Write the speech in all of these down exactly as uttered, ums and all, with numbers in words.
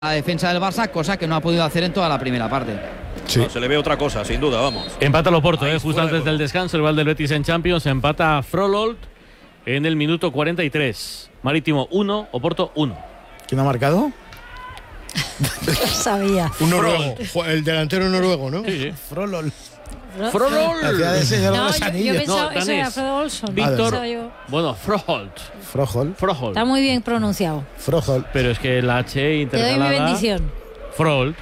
la defensa del Barça, cosa que no ha podido hacer en toda la primera parte. Sí. No, se le ve otra cosa, sin duda, vamos. Empata el Oporto, eh, justo antes de del descanso, el rival del Betis en Champions, empata Frollold en el minuto cuarenta y tres. Marítimo uno, Oporto uno. ¿Quién ha marcado? Sabía. Un noruego, el delantero noruego, ¿no? Sí, sí. Frollold. Frollold. Hacía de señor No, los yo, anillos. yo pensaba, No, eso danés. era Frodo Olson. Víctor, Pensaba yo. bueno, Froholt. Frollold. Froholt. Está muy bien pronunciado. Frollold. Pero es que la H Te doy mi intercalada. bendición. Froholt.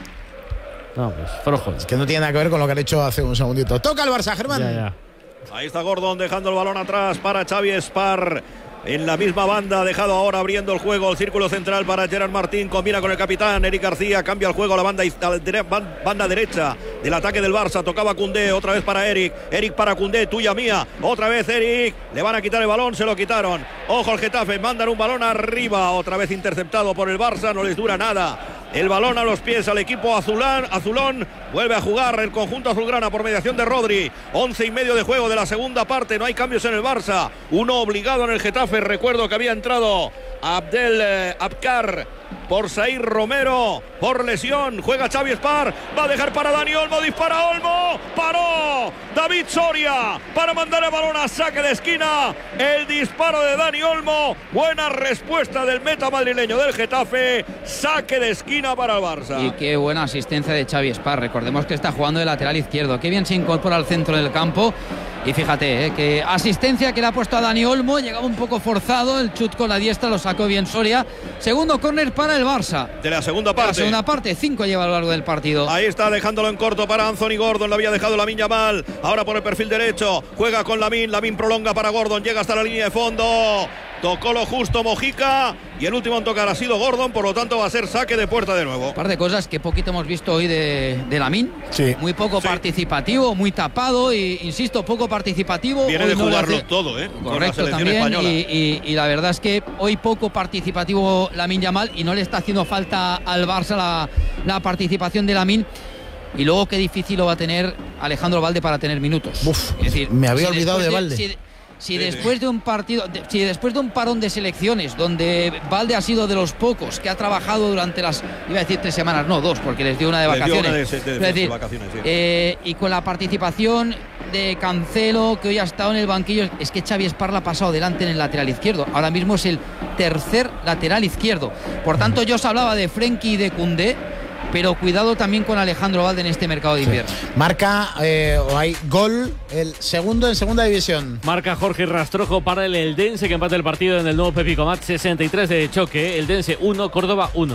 No, pues Froholt. Es que no tiene nada que ver con lo que han hecho hace un segundito. Toca el Barça, Germán. Ya, ya. Ahí está Gordon dejando el balón atrás para Xavi Espar. En la misma banda, dejado ahora abriendo el juego, el círculo central para Gerard Martín, combina con el capitán Eric García, cambia el juego a la banda, a la banda derecha del ataque del Barça, tocaba Koundé, otra vez para Eric, Eric para Koundé, tuya mía, otra vez Eric, le van a quitar el balón, se lo quitaron, ojo al Getafe, mandan un balón arriba, otra vez interceptado por el Barça, no les dura nada. El balón a los pies al equipo azulán, azulón. Vuelve a jugar el conjunto azulgrana por mediación de Rodri. Once y medio de juego de la segunda parte. No hay cambios en el Barça. Uno obligado en el Getafe. Recuerdo que había entrado Abdel eh, Abkar por Zaïr Romero. Por lesión. Juega Xavi Espar. Va a dejar para Dani Olmo. Dispara Olmo. Paró David Soria para mandar el balón a saque de esquina. El disparo de Dani Olmo. Buena respuesta del meta madrileño del Getafe. Saque de esquina para el Barça. Y qué buena asistencia de Xavi Espar. Recordemos que está jugando de lateral izquierdo. Qué bien se incorpora al centro del campo. Y fíjate, eh, que asistencia que le ha puesto a Dani Olmo. Llegaba un poco forzado. El chut con la diestra lo sacó bien Soria. Segundo córner para el Barça. De la segunda De parte. la segunda parte, cinco lleva a lo largo del partido. Ahí está dejándolo en corto para Anthony Gordon. Lo había dejado Lamine Yamal. Ahora por el perfil derecho. Juega con Lamine. Lamine prolonga para Gordon. Llega hasta la línea de fondo. Tocó lo justo Mojica. Y el último en tocar ha sido Gordon. Por lo tanto va a ser saque de puerta de nuevo. Un par de cosas que poquito hemos visto hoy de, de Lamine. Sí. Muy poco Sí. participativo, muy tapado. Y insisto, poco participativo. Viene Hoy de no le jugarlo hace- todo, ¿eh? Con la Correcto, selección también. española. Y, y- y la verdad es que hoy poco participativo Lamine Yamal. Y no le está haciendo falta al Barça la, la participación de Lamine. Y luego qué difícil lo va a tener Alejandro Valde para tener minutos. Uf, es decir, me había si olvidado después de Valde. Si, si después de un partido, de- si después de un parón de selecciones, donde Valde ha sido de los pocos que ha trabajado durante las, iba a decir tres semanas, no, dos, porque les dio una de Les dio vacaciones. una de- de- de- Es de decir, vacaciones, sí. eh, y con la participación de Cancelo, que hoy ha estado en el banquillo, es que Xavi Espar la ha pasado delante en el lateral izquierdo. Ahora mismo es el tercer lateral izquierdo. Por tanto, yo os hablaba de Frenkie y de Koundé, pero cuidado también con Alejandro Valde en este mercado de invierno. Marca, eh, o hay gol, el segundo en segunda división. Marca Jorge Rastrojo para el Eldense, que empata el partido en el nuevo Pepico Mat. sesenta y tres de choque. Eldense uno, Córdoba uno.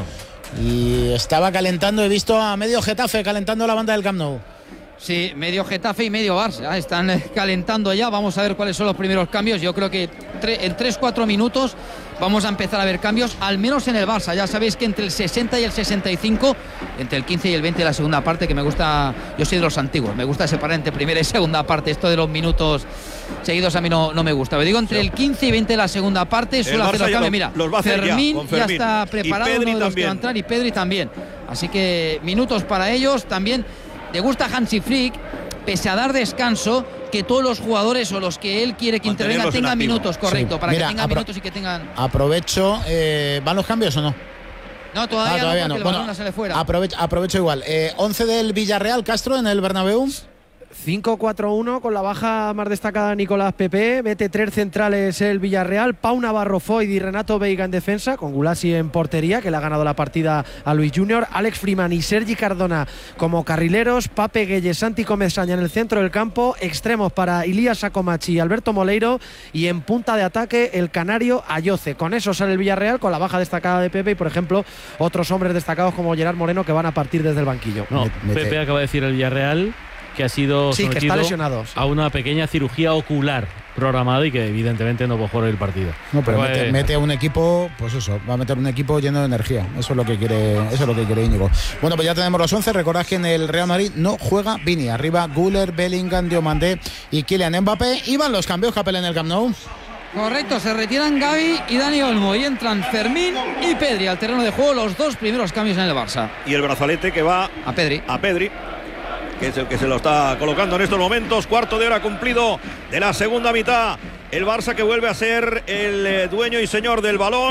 Y estaba calentando, he visto a medio Getafe calentando la banda del Camp Nou. Sí, medio Getafe y medio Barça. Están eh, calentando ya. Vamos a ver cuáles son los primeros cambios. Yo creo que tre- en tres cuatro minutos vamos a empezar a ver cambios, al menos en el Barça. Ya sabéis que entre el sesenta y el sesenta y cinco, entre el quince y el veinte de la segunda parte, que me gusta, yo soy de los antiguos, me gusta separar entre primera y segunda parte. Esto de los minutos seguidos a mí no, no me gusta. Me digo entre el quince y veinte de la segunda parte, El suele hacer Barça los ya cambios. lo- Mira, los va a hacer ya, Fermín con ya, Fermín. está Y preparado, Pedri uno de los que va a también. entrar, y Pedri también. Así que minutos para ellos también. Le gusta Hansi Flick, pese a dar descanso, que todos los jugadores o los que él quiere que intervengan Mantenerlos en tengan activo. minutos, correcto, Sí. para Mira, que tengan apro- minutos y que tengan. Aprovecho, eh, ¿van los cambios o no? No, todavía, Ah, todavía no, no. porque el Bueno, balón no sale fuera. aprovecho, aprovecho igual. Eh, once del Villarreal, Castro, en el Bernabéu. cinco cuatro uno con la baja más destacada Nicolás Pepe, mete tres centrales el Villarreal, Pau Navarro Foyd y Renato Veiga en defensa, con Gulasi en portería, que le ha ganado la partida a Luis Junior, Alex Freeman y Sergi Cardona como carrileros, Pape Gueye, Santi Comesaña en el centro del campo, extremos para Ilías Sacomachi y Alberto Moleiro, y en punta de ataque el canario Ayoce. Con eso sale el Villarreal, con la baja destacada de Pepe y, por ejemplo, otros hombres destacados como Gerard Moreno, que van a partir desde el banquillo. No, Mete. Pepe acaba de decir el Villarreal que ha sido Sí, que sometido está lesionado, sí. a una pequeña cirugía ocular programada y que evidentemente no va a jugar el partido. No, pero Pues, mete, eh, mete a un equipo, pues eso, va a meter un equipo lleno de energía. Eso es lo que quiere, eso es lo que quiere Íñigo. Bueno, pues ya tenemos los once. Recordad que en el Real Madrid no juega Vini. Arriba Güler, Bellingham, Diomandé y Kylian Mbappé. Y van los cambios, Capel, en el Camp Nou. Correcto, se retiran Gavi y Dani Olmo y entran Fermín y Pedri al terreno de juego, los dos primeros cambios en el Barça. Y el brazalete que va A Pedri. a Pedri, que es el que se lo está colocando en estos momentos. Cuarto de hora cumplido de la segunda mitad. El Barça que vuelve a ser el eh, dueño y señor del balón.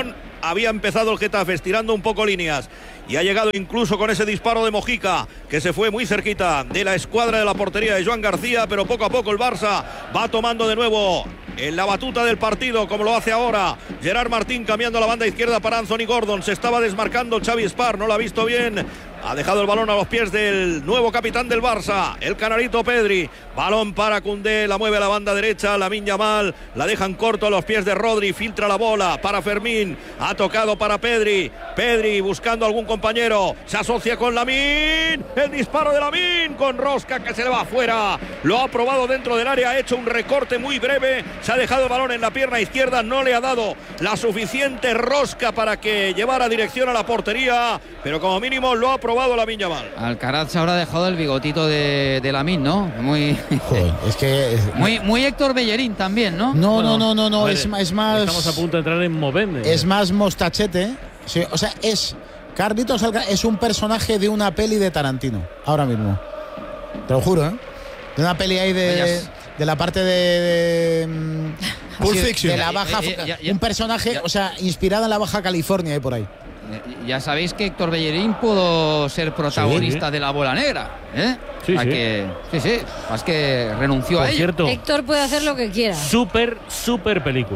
había empezado el Getafe estirando un poco líneas y ha llegado incluso con ese disparo de Mojica, que se fue muy cerquita de la escuadra de la portería de Joan García, pero poco a poco el Barça va tomando de nuevo en la batuta del partido, como lo hace ahora Gerard Martín, cambiando a la banda izquierda para Anthony Gordon. Se estaba desmarcando Xavi Espar, no lo ha visto bien. Ha dejado el balón a los pies del nuevo capitán del Barça, el canarito Pedri. Balón para Koundé, la mueve a la banda derecha, Lamine Yamal, la dejan corto a los pies de Rodri, filtra la bola para Fermín, ha tocado para Pedri. Pedri buscando algún compañero, se asocia con Lamine, el disparo de Lamine con rosca que se le va afuera. Lo ha probado dentro del área, ha hecho un recorte muy breve, se ha dejado el balón en la pierna izquierda, no le ha dado la suficiente rosca para que llevara dirección a la portería, pero como mínimo lo ha probado Lamine Yamal. Alcaraz se habrá dejado el bigotito de, de Lamine, ¿no? Muy, Joder, es que es... muy, muy Héctor Bellerín también, ¿no? No, Bueno, no, no, no, no, ver, es, es más. Estamos a punto de entrar en Movembe. Es más mostachete. Sí, o sea, es. Carlitos Alcaraz es un personaje de una peli de Tarantino, ahora mismo. Te lo juro, ¿eh? De una peli ahí de, Vayas. de la parte de. de Pulp así, Fiction. de la baja. Eh, eh, ya, ya, un personaje, ya. o sea, inspirado en la Baja California, ahí por ahí. Ya sabéis que Héctor Bellerín pudo ser protagonista Sí. de La Bola Negra, ¿eh? Sí, O sea sí. que, sí, sí, es que renunció Por a ello. cierto, Héctor puede hacer lo que quiera. súper, súper película.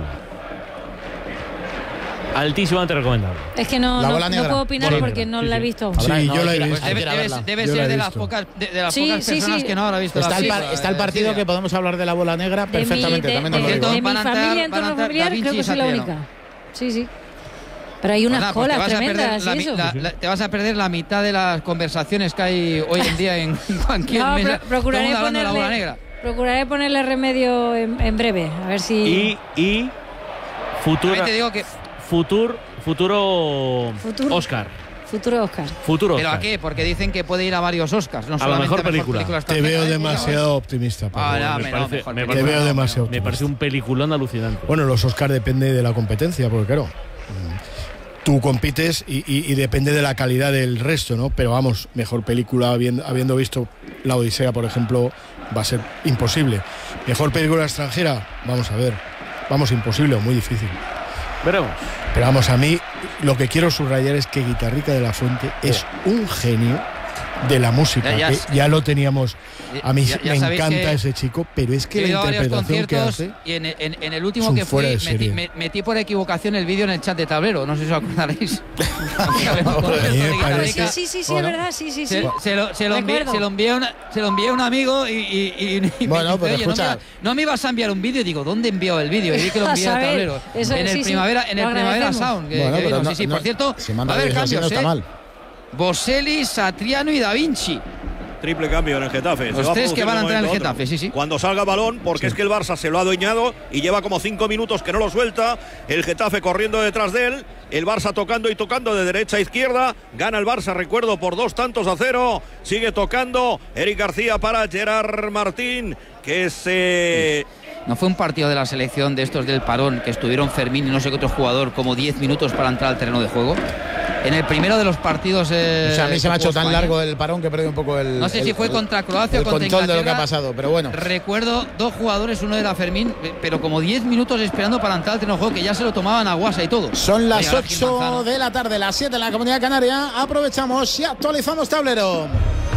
Altísimamente recomendable. Es que no, La no, Bola no Negra. puedo opinar Bola porque Negra, no sí, la he sí. visto. Habrá- Sí, no, yo la he hay que- visto. hay que Debe, debe- verla. debe Yo ser la he de las visto. pocas, de, de las Sí, pocas sí, personas sí. que no habrá visto Está la el, película, par- está el eh, partido Silvia. que podemos hablar de la Bola Negra De mi, perfectamente. de, también de- os lo de digo. Van mi a entrar- familia, van a entorno entrar familiar, Da Vinci creo que y soy la Satriano. única. Sí, sí. Pero hay unas Nada, pues te colas vas a perder tremendas la y mi- eso. la- la- te vas a perder la mitad de las conversaciones que hay hoy en día en cualquier No, mesa. pro- procuraré, Todo el mundo hablando de la Bola ponerle, Negra. procuraré ponerle remedio en, en breve. A ver si. Y, y futura, También te digo que, futur, futuro, Futuro. Oscar. Futuro Oscar. Futuro ¿pero a Oscar. qué? Porque dicen que puede ir a varios Oscars, no la solamente mejor a mejor película. película Te extranjera, veo ¿eh? demasiado optimista, Pablo. Ah, no, me me- parece- mejor me Te película. veo No, demasiado Me optimista. parece un peliculón alucinante. Bueno, los Oscars depende de la competencia, porque claro, mm, tú compites y, y- y depende de la calidad del resto, ¿no? Pero vamos, mejor película, habiendo, habiendo visto La Odisea, por ejemplo, va a ser imposible. Mejor película extranjera, vamos a ver, vamos, imposible o muy difícil. Veremos. Pero vamos, a mí lo que quiero subrayar es que Guitarrica de la Fuente es un genio de la música, Ya, ya que s- ya lo teníamos. A mí Ya- ya me sabéis encanta que ese chico, pero es que He la ido a varios interpretación que conciertos hace. y en, en- en el es último un que fui fuera de metí, serie. me- metí por equivocación el vídeo en el chat de tablero, no sé si os acordaréis. A mí me parece- Sí, sí, sí, Bueno. es verdad, sí, sí, sí. Se, se lo, se, lo envié, Recuerdo. se, lo envié a una- se lo envié a un amigo y, y- y- y Bueno, me dice, pero "Oye, ¿no escucha". me, va- no me ibas a enviar un vídeo, y digo, ¿dónde envió el vídeo? Y vi que lo A envié a saber, tablero. eso- en el sí, sí, Primavera, en lo el Primavera agradecemos. Sound. Que, Bueno, que pero vino. no- sí, sí, no- por cierto, si va manda a haber vídeos así cambios, no está ¿eh? mal. Boselli, Satriano y Da Vinci. Triple cambio en el Getafe. Se Los va tres producir que van a de un entrar en el momento a Getafe, otro. sí, sí. Cuando salga balón, porque es que el Barça se lo ha adueñado y lleva como cinco minutos que no lo suelta. El Getafe corriendo detrás de él. El Barça tocando y tocando de derecha a izquierda. Gana el Barça, recuerdo, por dos tantos a cero. Sigue tocando Eric García para Gerard Martín, que se... No fue un partido de la selección de estos del parón que estuvieron Fermín y no sé qué otro jugador como diez minutos para entrar al terreno de juego. En el primero de los partidos. Eh, O sea, a mí se me ha que hecho jugó tan España, largo el parón que he perdido un poco el. No sé el- si fue el- contra Croacia o el contra control de lo que ha Inglaterra. pasado, pero bueno. Recuerdo dos jugadores, uno era Fermín, pero como diez minutos esperando para entrar al terreno de juego, que ya se lo tomaban a guasa y todo. Son las Venga, Gil ocho Manzano. de la tarde, las siete en la Comunidad Canaria. Aprovechamos y actualizamos tablero.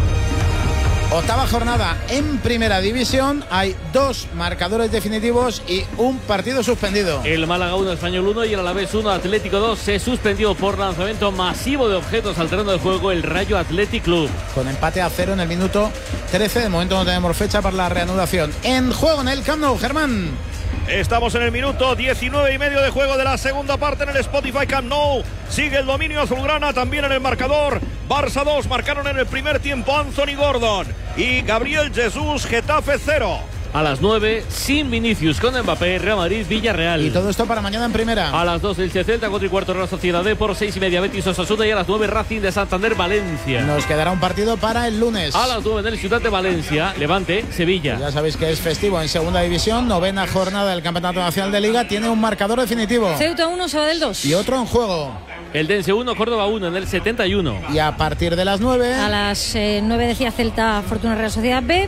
Octava jornada en Primera División. Hay dos marcadores definitivos y un partido suspendido. El Málaga uno, Español uno y el Alavés uno, Atlético dos. Se suspendió por lanzamiento masivo de objetos al terreno del juego el Rayo Athletic Club. Con empate a cero en el minuto trece. De momento no tenemos fecha para la reanudación. En juego en el Camp Nou, Germán. Estamos en el minuto diecinueve y medio de juego de la segunda parte en el Spotify Camp Nou. Sigue el dominio azulgrana también en el marcador. Barça dos, marcaron en el primer tiempo Anthony Gordon y Gabriel Jesús. Getafe cero. A las nueve, sin Vinicius, con Mbappé, Real Madrid, Villarreal. Y todo esto para mañana en Primera. A las dos, el Celta, cuatro y cuarto, Real Sociedad D, por seis y media, Betis Osasuna, y a las nueve, Racing de Santander, Valencia. Nos quedará un partido para el lunes. A las nueve, en el Ciudad de Valencia, Levante, Sevilla. Ya sabéis que es festivo en Segunda División. Novena jornada del Campeonato Nacional de Liga. Tiene un marcador definitivo. Ceuta uno, Sabadell dos. Y otro en juego. El Dense uno, Córdoba uno, en el setenta y uno. Y a partir de las nueve. A las eh, nueve decía Celta, Fortuna Real Sociedad B.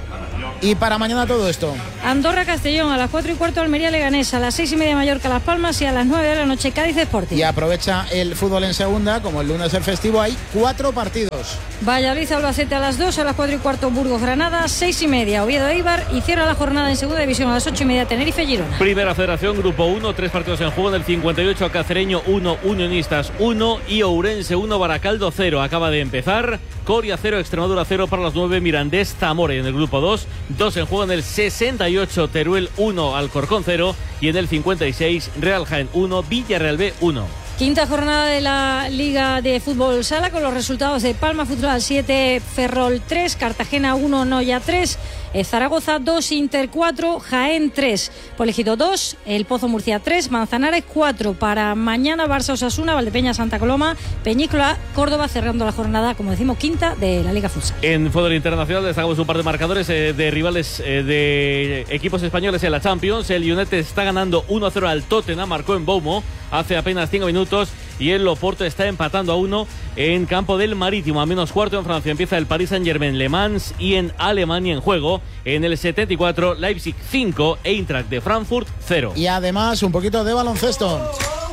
Y para mañana todo esto. Andorra Castellón, a las cuatro y cuarto Almería Leganés, a las seis y media Mallorca Las Palmas y a las nueve de la noche Cádiz Sporting. Y aprovecha el fútbol en segunda, como el lunes el festivo, hay cuatro partidos. Valladolid Albacete a las dos, a las cuatro y cuarto Burgos Granada, seis y media Oviedo Eibar y cierra la jornada en segunda división a las ocho y media Tenerife Girona. Primera Federación, Grupo uno, tres partidos en juego. En el cincuenta y ocho Cacereño uno, Unionistas uno y Ourense uno, Baracaldo cero. Acaba de empezar. Coria cero, Extremadura cero para las nueve, Mirandés Zamora. En el grupo dos, dos en juego. En el sesenta y ocho Teruel uno, Alcorcón cero y en el cincuenta y seis Real Jaén uno, Villarreal B uno. Quinta jornada de la Liga de Fútbol Sala con los resultados de Palma Futsal siete, Ferrol tres, Cartagena uno, Noya tres, Zaragoza dos, Inter cuatro, Jaén tres, Polegido dos, El Pozo Murcia tres, Manzanares cuatro. Para mañana Barça Osasuna, Valdepeña Santa Coloma, Peñícola Córdoba, cerrando la jornada, como decimos, quinta de la Liga Futsal. En fútbol internacional destacamos un par de marcadores eh, de rivales eh, de equipos españoles en la Champions. El United está ganando uno a cero al Tottenham, marcó en Boumo hace apenas cinco minutos, y el Oporto está empatando a uno en campo del Marítimo. A menos cuarto en Francia empieza el Paris Saint-Germain Le Mans, y en Alemania en juego en el setenta y cuatro Leipzig cinco, Eintracht de Frankfurt cero. Y además un poquito de baloncesto.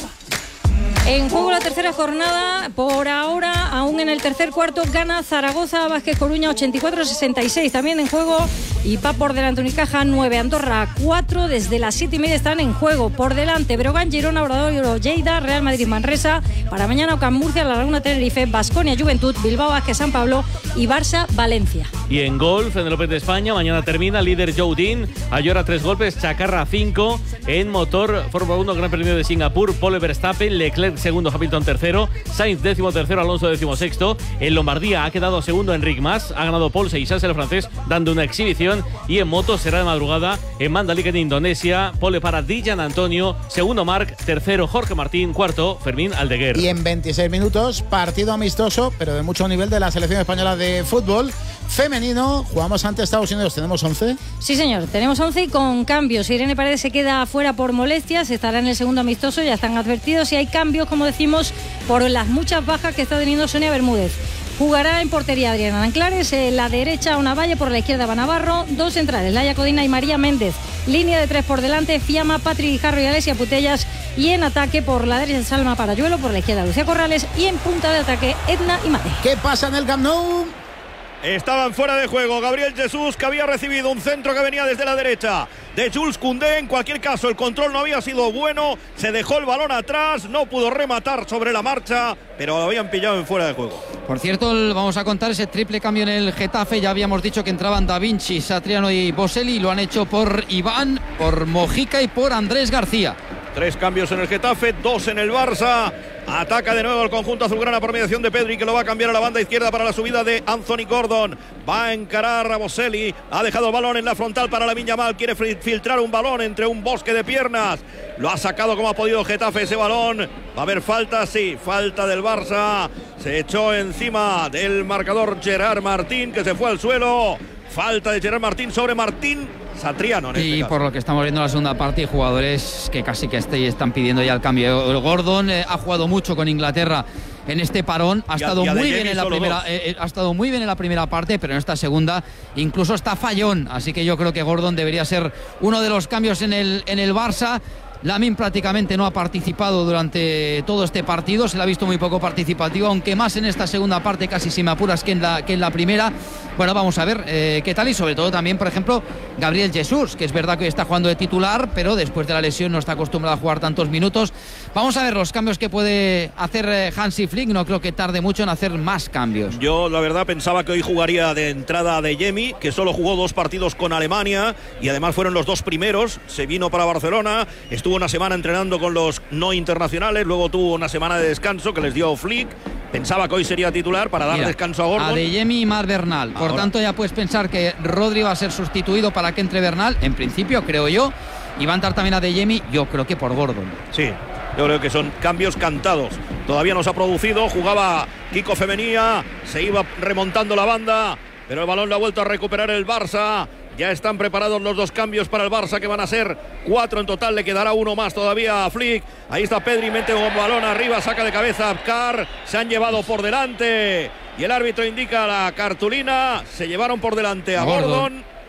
En juego la tercera jornada, por ahora, aún en el tercer cuarto, gana Zaragoza, Vázquez Coruña ochenta y cuatro a sesenta y seis. También en juego, y pa por delante Unicaja nueve, Andorra cuatro, desde las siete y media están en juego. Por delante, Breogán, Girona, Obradoiro, Lleida, Real Madrid, Manresa. Para mañana, Ocam Murcia, La Laguna, Tenerife, Baskonia, Juventud, Bilbao, Vázquez, San Pablo y Barça, Valencia. Y en golf, en el Open de España, mañana termina líder Joe Dean, Ayora tres golpes, Chacarra cinco. En motor, Fórmula uno, Gran Premio de Singapur, Pole Verstappen, Leclerc segundo, Hamilton tercero, Sainz décimo tercero, Alonso décimo sexto. En Lombardía ha quedado segundo Enric Mas, ha ganado Paul Seixas, el francés, dando una exhibición. Y en moto será de madrugada en Mandalika, en Indonesia, pole para Dijan Antonio, segundo Marc, tercero Jorge Martín, cuarto Fermín Aldeguer. Y en veintiséis minutos, partido amistoso, pero de mucho nivel, de la selección española de fútbol femenino. Jugamos ante Estados Unidos, ¿tenemos once? Sí, señor, tenemos once y con cambios. Irene Paredes se queda fuera por molestias, estará en el segundo amistoso, ya están advertidos, y hay cambios, como decimos, por las muchas bajas que está teniendo Sonia Bermúdez. Jugará en portería Adriana Anclares, en la derecha Una Valle, por la izquierda Van Navarro, dos centrales, Laia Codina y María Méndez. Línea de tres por delante, Fiamma, Patri Guijarro y Alesia Putellas. Y en ataque por la derecha Salma Parayuelo, por la izquierda Lucía Corrales y en punta de ataque Edna y Mate. ¿Qué pasa en el Camp Nou? Estaban fuera de juego Gabriel Jesús, que había recibido un centro que venía desde la derecha de Jules Koundé. En cualquier caso, el control no había sido bueno, se dejó el balón atrás, no pudo rematar sobre la marcha, pero lo habían pillado en fuera de juego. Por cierto, vamos a contar ese triple cambio en el Getafe. Ya habíamos dicho que entraban Da Vinci, Satriano y Boselli. Lo han hecho por Iván, por Mojica y por Andrés García. Tres cambios en el Getafe, dos en el Barça. Ataca de nuevo el conjunto azulgrana por mediación de Pedri, que lo va a cambiar a la banda izquierda para la subida de Anthony Gordon. Va a encarar a Boselli. Ha dejado el balón en la frontal para Lamine Yamal. Quiere filtrar un balón entre un bosque de piernas. Lo ha sacado como ha podido Getafe ese balón. Va a haber falta, sí, falta del Barça. Se echó encima del marcador Gerard Martín, que se fue al suelo. Falta de Gerard Martín sobre Martín Satriano. En y este por lo que estamos viendo en la segunda parte, hay jugadores que casi que están pidiendo ya el cambio. El Gordon eh, ha jugado mucho con Inglaterra en este parón, ha estado y a, y a muy bien en la primera eh, ha estado muy bien en la primera parte, pero en esta segunda incluso está fallón, así que yo creo que Gordon debería ser uno de los cambios en el en el Barça. Lamine prácticamente no ha participado durante todo este partido, se le ha visto muy poco participativo, aunque más en esta segunda parte, casi si me apuras, que en la, que en la primera. Bueno, vamos a ver eh, qué tal, y sobre todo también, por ejemplo, Gabriel Jesús, que es verdad que está jugando de titular, pero después de la lesión no está acostumbrado a jugar tantos minutos. Vamos a ver los cambios que puede hacer eh, Hansi Flick, no creo que tarde mucho en hacer más cambios. Yo la verdad pensaba que hoy jugaría de entrada de Yemi, que solo jugó dos partidos con Alemania y además fueron los dos primeros, se vino para Barcelona, estuvo una semana entrenando con los no internacionales, luego tuvo una semana de descanso que les dio Flick. Pensaba que hoy sería titular para dar Mira, descanso a Gordon. Adeyemi y Mar Bernal. Por Ahora. tanto, ya puedes pensar que Rodri va a ser sustituido para que entre Bernal. En principio, creo yo. Y va a entrar también Adeyemi, yo creo que por Gordon. Sí, yo creo que son cambios cantados. Todavía no se ha producido. Jugaba Kiko Femenía. Se iba remontando la banda. Pero el balón lo ha vuelto a recuperar el Barça. Ya están preparados los dos cambios para el Barça, que van a ser cuatro en total. Le quedará uno más todavía a Flick. Ahí está Pedri, mete un balón arriba, saca de cabeza a Abkar. Se han llevado por delante. Y el árbitro indica la cartulina. Se llevaron por delante a Gordon. Gordon.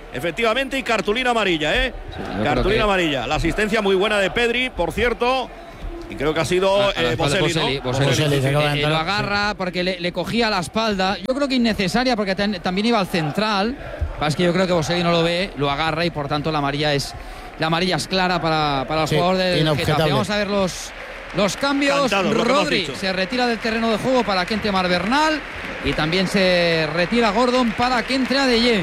efectivamente, y cartulina amarilla, ¿eh? Sí, cartulina que... amarilla. La asistencia muy buena de Pedri, por cierto. Y creo que ha sido a, a eh, Boselli, ¿no? Boselli, Boselli, Boselli, se acaba de eh, entrar, lo agarra porque le, le cogía la espalda. Yo creo que innecesaria porque ten, también iba al central. Es que yo creo que Boselli no lo ve, lo agarra y por tanto la amarilla es la amarilla es clara para, para el sí, jugador del Getafe. Vamos a ver los, los cambios. Cantado, lo Rodri se retira del terreno de juego para que entre Bernal y también se retira Gordon para que entre Adeyemi.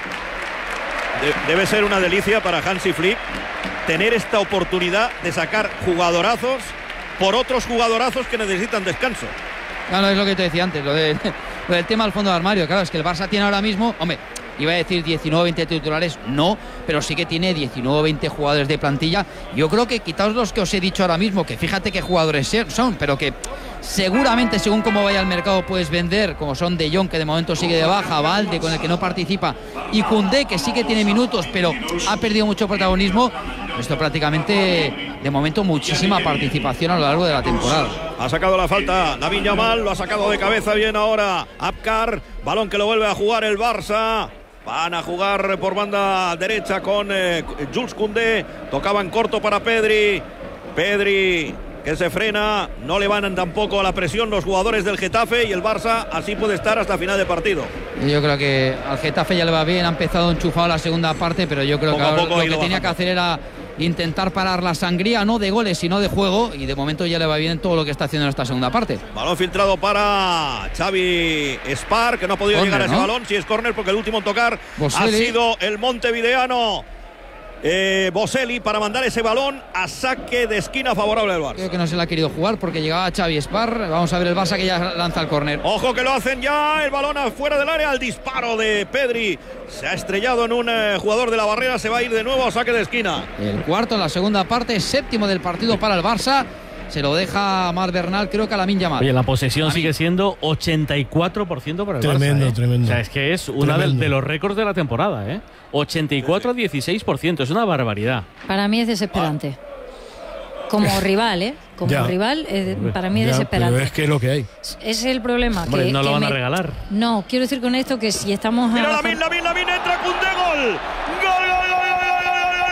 De, debe ser una delicia para Hansi Flick tener esta oportunidad de sacar jugadorazos por otros jugadorazos que necesitan descanso. Claro, es lo que te decía antes, lo, de, lo del tema del fondo de armario. Claro, es que el Barça tiene ahora mismo, hombre, iba a decir diecinueve o veinte titulares, no, pero sí que tiene diecinueve o veinte jugadores de plantilla. Yo creo que quitaos los que os he dicho ahora mismo, que fíjate qué jugadores son, pero que seguramente según cómo vaya el mercado puedes vender, como son De Jong, que de momento sigue de baja, Valde, con el que no participa, y Koundé, que sí que tiene minutos, pero ha perdido mucho protagonismo. Esto prácticamente, de momento, muchísima participación a lo largo de la temporada. Ha sacado la falta Lamine Yamal, lo ha sacado de cabeza bien ahora Abkar, balón que lo vuelve a jugar el Barça. Van a jugar por banda derecha con eh, Jules Koundé, tocaba en corto para Pedri. Pedri que se frena, no le van tampoco a la presión los jugadores del Getafe y el Barça así puede estar hasta final de partido. Yo creo que al Getafe ya le va bien, ha empezado enchufado la segunda parte, pero yo creo poco que a poco lo que lo tenía bajando. que hacer era intentar parar la sangría, no de goles sino de juego, y de momento ya le va bien todo lo que está haciendo en esta segunda parte. Balón filtrado para Xavi Spar, que no ha podido Córner, llegar a ese ¿no? balón. Si es córner, porque el último en tocar Boselli. ha sido el montevideano eh, Boselli para mandar ese balón a saque de esquina favorable al Barça. Creo que no se la ha querido jugar porque llegaba Xavi Spar. Vamos a ver el Barça que ya lanza el córner. Ojo que lo hacen ya, el balón afuera del área, el disparo de Pedri se ha estrellado en un eh, jugador de la barrera, se va a ir de nuevo a saque de esquina. El cuarto en la segunda parte, séptimo del partido para el Barça. Se lo deja Mar Bernal, creo que a Lamine Yamal. Oye, la posesión sigue siendo ochenta y cuatro por ciento para el Tremendo, Barça, ¿eh? tremendo. O sea, es que es uno de, de los récords de la temporada, ¿eh? ochenta y cuatro a dieciséis por ciento, es una barbaridad. Para mí es desesperante. Como rival, ¿eh? Como Ya. rival, eh, para mí es Ya, desesperante. pero es que es lo que hay. Ese es el problema. Hombre, que, no lo que van a me- regalar. No, quiero decir con esto que si estamos Mira a- Lamine, Lamine, Lamine, entra Koundé, gol. Gol, gol, gol, gol, gol, gol, gol, gol,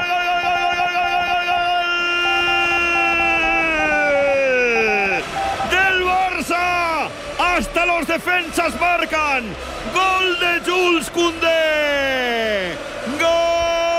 gol, gol, gol, gol, gol, gol, gol, gol, del Barça. Hasta los defensas marcan. Gol de Jules Koundé. Gol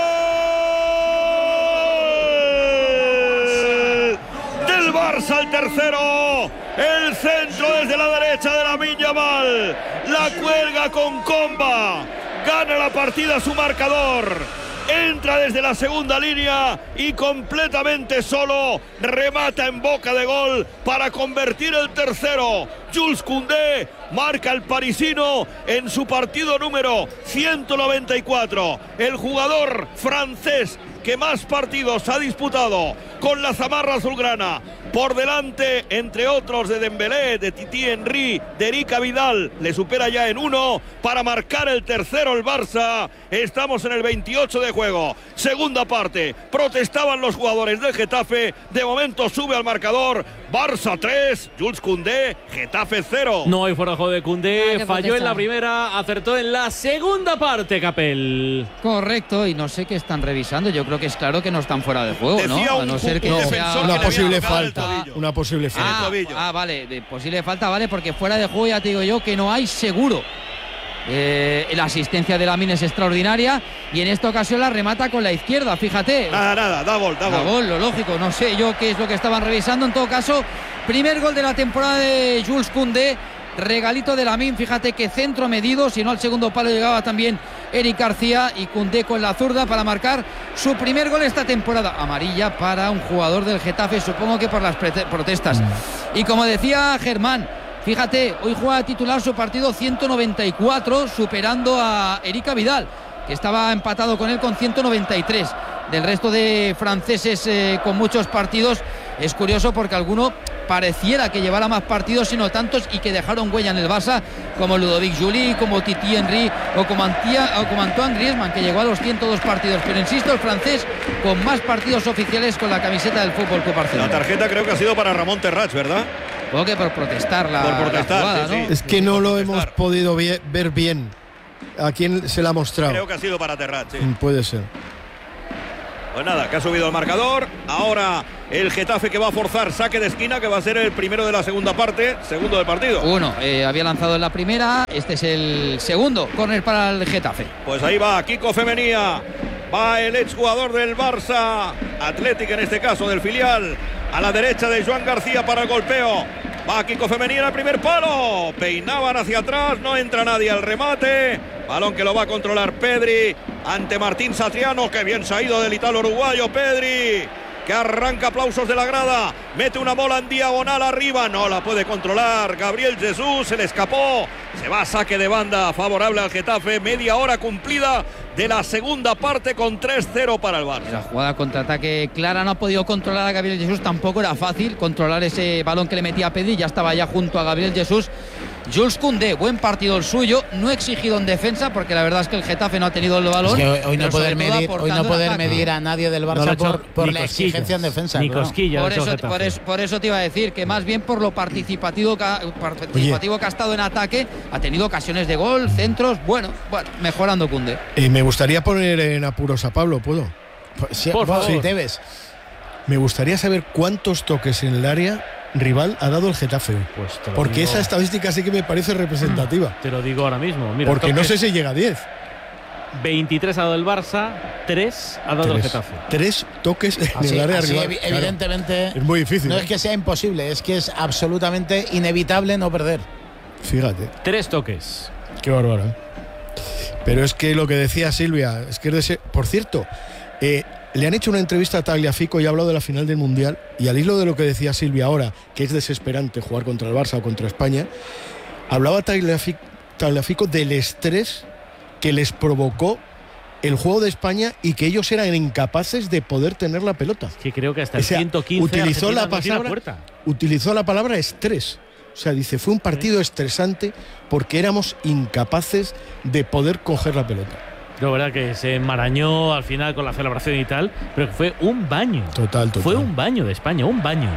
del Barça, el tercero. El centro desde la derecha de Lamine Yamal. La cuelga con comba. Gana la partida su marcador. Entra desde la segunda línea y completamente solo remata en boca de gol para convertir el tercero. Jules Koundé marca el parisino en su partido número ciento noventa y cuatro. El jugador francés que más partidos ha disputado con la zamarra azulgrana, por delante, entre otros, de Dembélé, de Titi Henry, de Erika Vidal. Le supera ya en uno para marcar el tercero el Barça. Estamos en el veintiocho de juego. Segunda parte. Protestaban los jugadores del Getafe. De momento sube al marcador. Barça tres, Jules Koundé, Getafe cero. No hay fuera de juego de Koundé, Hay que falló en la protestar. primera, acertó en la segunda parte, Capel. Correcto, y no sé qué están revisando. Yo creo que es claro que no están fuera de juego, Decía ¿no? A un no ser que un sea defensor Una que le posible había tocado el falta. tobillo. Una posible falta. Ah, tobillo. ah, vale, de posible falta, vale, porque fuera de juego ya te digo yo que no hay seguro. Eh, la asistencia de Lamine es extraordinaria y en esta ocasión la remata con la izquierda, fíjate. Nada, nada, da gol, da Da gol. gol, lo lógico, no sé yo qué es lo que estaban revisando. En todo caso, primer gol de la temporada de Jules Koundé, regalito de Lamine, fíjate que centro medido, si no al segundo palo llegaba también Eric García, y Koundé con la zurda para marcar su primer gol esta temporada. Amarilla para un jugador del Getafe, supongo que por las pre- protestas. Y como decía Germán, fíjate, hoy juega titular su partido ciento noventa y cuatro, superando a Erika Vidal, que estaba empatado con él con ciento noventa y tres. Del resto de franceses eh, con muchos partidos, es curioso porque alguno pareciera que llevara más partidos, sino tantos, y que dejaron huella en el Barça, como Ludovic Juli, como Titi Henry o como, Antía, o como Antoine Griezmann, que llegó a los ciento dos partidos. Pero insisto, el francés con más partidos oficiales con la camiseta del Fútbol Club La Barcelona. tarjeta creo que ha sido para Ramón Terrats, ¿verdad? Supongo que por protestar la, Por protestar, la jugada, sí, ¿no? sí. Es que no lo Protestar. hemos podido vie- ver bien. a quién se la ha mostrado. Creo que ha sido para Terrat, sí. Puede ser. Pues nada, que ha subido el marcador. Ahora el Getafe que va a forzar saque de esquina, que va a ser el primero de la segunda parte, segundo del partido. Uno, eh, había lanzado en la primera, este es el segundo córner para el Getafe. Pues ahí va Kiko Femenía, va el exjugador del Barça, Athletic en este caso, del filial, a la derecha de Joan García para el golpeo. Va Kiko Femenía en el primer palo, peinaban hacia atrás, no entra nadie al remate. Balón que lo va a controlar Pedri ante Martín Satriano, que bien se ha ido del italo uruguayo Pedri, que arranca aplausos de la grada, mete una bola en diagonal arriba, no la puede controlar Gabriel Jesús, se le escapó, se va a saque de banda favorable al Getafe, media hora cumplida de la segunda parte con tres cero para el Barça. La jugada contraataque clara, no ha podido controlar a Gabriel Jesús, tampoco era fácil controlar ese balón que le metía a Pedri, ya estaba ya junto a Gabriel Jesús. Jules Koundé, buen partido el suyo, no exigido en defensa porque la verdad es que el Getafe no ha tenido el balón. Es que hoy, hoy no poder medir, hoy no poder medir a nadie del Barça no por, por la exigencia en defensa. Ni claro. cosquilla. Por eso, por, eso, por eso te iba a decir que más bien por lo participativo que ha, participativo que ha estado en ataque, ha tenido ocasiones de gol, centros, bueno, bueno mejorando Koundé. Y me gustaría poner en apuros a Pablo, ¿puedo? Sí, por favor. Si te ves. Me gustaría saber cuántos toques en el área rival ha dado el Getafe. Pues te lo porque digo. Esa estadística sí que me parece representativa. Te lo digo ahora mismo. Mira, porque toques, no sé si llega a diez. veintitrés ha dado el Barça, tres ha dado Tres. el Getafe. Tres toques en Así, el área así, rival. evi- Claro. evidentemente Es muy difícil. no ¿eh? es que sea imposible, es que es absolutamente inevitable no perder. Fíjate. Tres toques. Qué bárbaro, ¿eh? Pero es que lo que decía Silvia, es que es de ser... Por cierto, eh, le han hecho una entrevista a Tagliafico y ha hablado de la final del Mundial, y al hilo de lo que decía Silvia ahora, que es desesperante jugar contra el Barça o contra España, hablaba Tagliafico, Tagliafico del estrés que les provocó el juego de España y que ellos eran incapaces de poder tener la pelota. Que creo que hasta O el sea, ciento quince utilizó la, Argentina no tiene palabra, puerta. utilizó la palabra estrés. O sea, dice, fue un partido estresante porque éramos incapaces de poder coger la pelota. La verdad que se enmarañó al final con la celebración y tal, pero que fue un baño. Total, total. Fue un baño de España, un baño.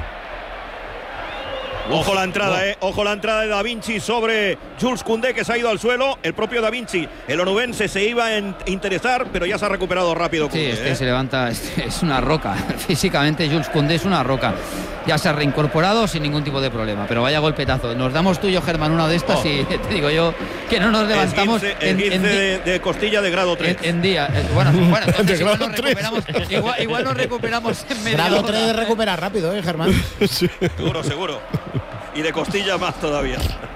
Ojo la entrada, eh. Ojo la entrada de Da Vinci sobre Jules Koundé, que se ha ido al suelo. El propio Da Vinci, el onubense, se iba a en- interesar, pero ya se ha recuperado rápido Sí, Koundé, este eh. se levanta, este es una roca. Físicamente Jules Koundé es una roca. Ya se ha reincorporado sin ningún tipo de problema. Pero vaya golpetazo. Nos damos tú y yo, Germán, una de estas Oh. y te digo yo que no nos levantamos Esguince, en, esguince en di- de, de costilla de grado tres. en- en día. Eh, Bueno, bueno entonces De igual, grado nos tres. recuperamos, igual, igual nos recuperamos en media Grado hora. tres de recuperar rápido, ¿eh, Germán? Seguro, seguro. Y de costilla más todavía.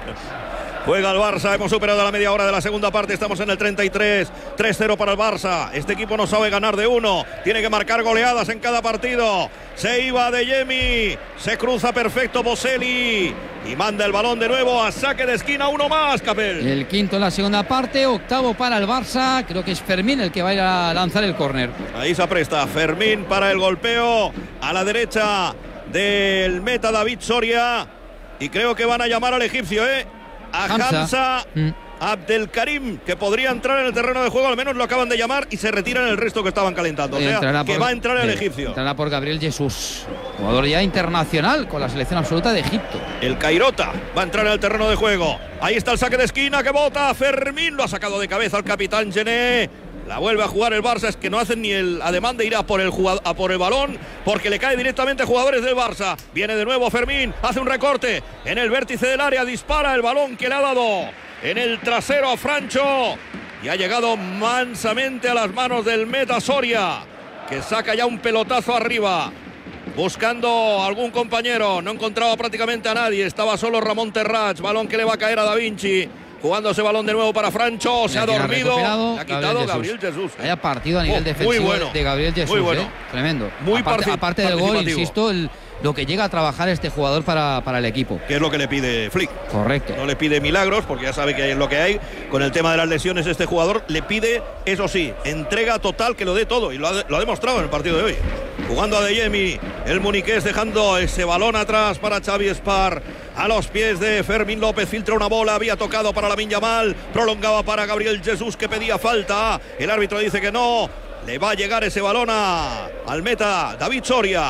Juega el Barça, hemos superado la media hora de la segunda parte, estamos en el treinta y tres, tres cero para el Barça. Este equipo no sabe ganar de uno, tiene que marcar goleadas en cada partido. Se iba de Yemi, se cruza perfecto Boselli y manda el balón de nuevo a saque de esquina, uno más, Capel. El quinto en la segunda parte, octavo para el Barça. Creo que es Fermín el que va a ir a lanzar el córner. Ahí se apresta Fermín para el golpeo a la derecha del meta David Soria. Y creo que van a llamar al egipcio, ¿eh? A Hamza. Hamza Mm. Abdelkarim, que podría entrar en el terreno de juego, al menos lo acaban de llamar, y se retiran el resto que estaban calentando. O sea, Entrará que por- va a entrar el sí, egipcio. Entrará por Gabriel Jesús, jugador ya internacional con la selección absoluta de Egipto. El Cairota va a entrar en el terreno de juego. Ahí está el saque de esquina que bota Fermín, lo ha sacado de cabeza el capitán Gené. La vuelve a jugar el Barça, es que no hacen ni el ademán de ir a por el, jugado, a por el balón, porque le cae directamente a jugadores del Barça. Viene de nuevo Fermín, hace un recorte en el vértice del área, dispara el balón que le ha dado en el trasero a Francho y ha llegado mansamente a las manos del meta Soria, que saca ya un pelotazo arriba, buscando algún compañero. No encontraba prácticamente a nadie, estaba solo Ramón Terrats, balón que le va a caer a Da Vinci. Jugando ese balón de nuevo para Francho, se ha Quien dormido, recuperado, le ha quitado Gabriel Jesús. Vaya partido a nivel Oh, defensivo muy bueno, de Gabriel Jesús, muy bueno. ¿eh? Tremendo. Muy aparte, parti- aparte del gol, participativo. insisto, el- lo que llega a trabajar este jugador para, para el equipo. Que es lo que le pide Flick. Correcto. No le pide milagros, porque ya sabe que es lo que hay. Con el tema de las lesiones, este jugador le pide, eso sí, entrega total, que lo dé todo. Y lo ha, lo ha demostrado en el partido de hoy. Jugando a De Jemi, el muniqués dejando ese balón atrás para Xavi Espar. A los pies de Fermín López, filtra una bola, había tocado para Lamine Yamal, prolongaba para Gabriel Jesús, que pedía falta. El árbitro dice que no. Le va a llegar ese balón a, al meta David Soria.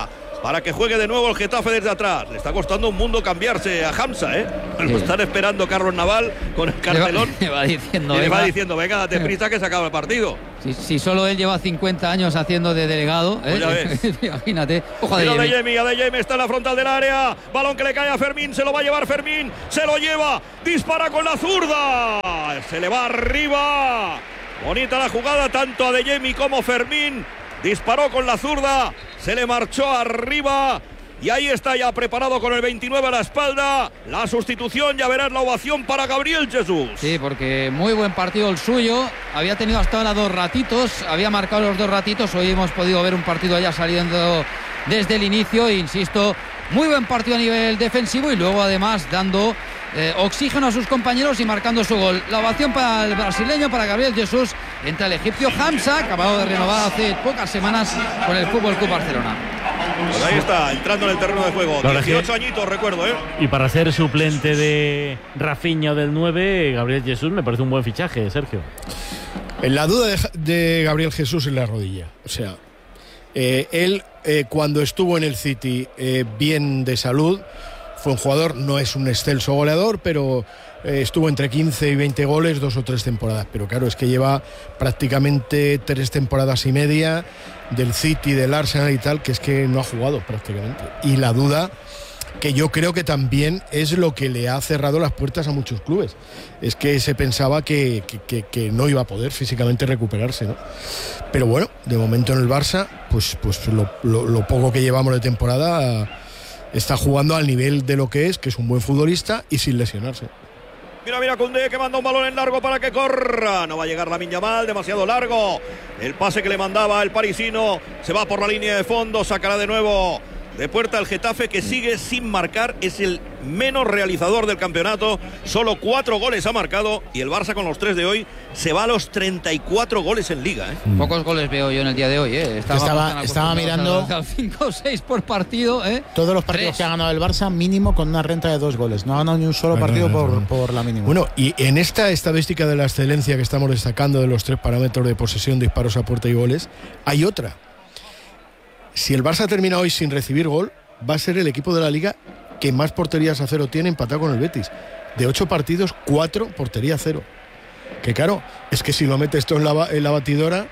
para que juegue de nuevo el Getafe desde atrás. Le está costando un mundo cambiarse a Hamza, ¿eh? Sí. Lo están esperando Carlos Naval con el cartelón. Le va, le va diciendo, y le va venga. diciendo, venga, date prisa que se acaba el partido. Si, si solo él lleva cincuenta años haciendo de delegado, ¿eh? Pues ya ves. Imagínate. Ojo de Adeyemi, Adeyemi está en la frontal del área. Balón que le cae a Fermín, se lo va a llevar Fermín, se lo lleva, dispara con la zurda. Se le va arriba. Bonita la jugada, tanto Adeyemi como Fermín. Disparó con la zurda, se le marchó arriba. Y ahí está ya preparado con el veintinueve a la espalda. La sustitución, ya verás la ovación para Gabriel Jesús. Sí, porque muy buen partido el suyo. Había tenido hasta ahora dos ratitos. Había marcado los dos ratitos. Hoy hemos podido ver un partido ya saliendo desde el inicio. E insisto, muy buen partido a nivel defensivo. Y luego además dando eh, oxígeno a sus compañeros y marcando su gol. La ovación para el brasileño, para Gabriel Jesús. Entra el egipcio Hamza, acabado de renovar hace pocas semanas con el Fútbol Club Barcelona. Pues ahí está, entrando en el terreno de juego. dieciocho añitos, recuerdo, ¿eh? Y para ser suplente de Rafinha del nueve, Gabriel Jesús me parece un buen fichaje, Sergio. La duda de, de Gabriel Jesús es la rodilla. O sea, eh, él eh, cuando estuvo en el City eh, bien de salud, fue un jugador, no es un excelso goleador, pero eh, estuvo entre quince y veinte goles dos o tres temporadas. Pero claro, es que lleva prácticamente tres temporadas y media del City, del Arsenal y tal, que es que no ha jugado prácticamente. Y la duda, que yo creo que también es lo que le ha cerrado las puertas a muchos clubes, es que se pensaba que, que, que, que no iba a poder físicamente recuperarse, ¿no? Pero bueno, de momento en el Barça, pues, pues lo, lo, lo poco que llevamos de temporada, está jugando al nivel de lo que es, que es un buen futbolista y sin lesionarse. Mira, mira, Koundé que manda un balón en largo para que corra. No va a llegar Lamine Yamal, demasiado largo. El pase que le mandaba el parisino se va por la línea de fondo, sacará de nuevo de puerta el Getafe, que sigue sin marcar. Es el menos realizador del campeonato. Solo cuatro goles ha marcado. Y el Barça con los tres de hoy se va a los treinta y cuatro goles en Liga, ¿eh? Mm. Pocos goles veo yo en el día de hoy, ¿eh? Estaba, estaba, estaba mirando cinco o seis por partido, ¿eh? Todos los partidos tres. Que ha ganado el Barça mínimo con una renta de dos goles. No ha ganado ni un solo bueno, partido no, no, por, no. por la mínima. Bueno, y en esta estadística de la excelencia que estamos destacando de los tres parámetros de posesión, disparos a puerta y goles, hay otra. Si el Barça termina hoy sin recibir gol, va a ser el equipo de la Liga que más porterías a cero tiene, empatado con el Betis. De ocho partidos, cuatro portería a cero. Que claro, es que si lo metes todo en la, en la batidora,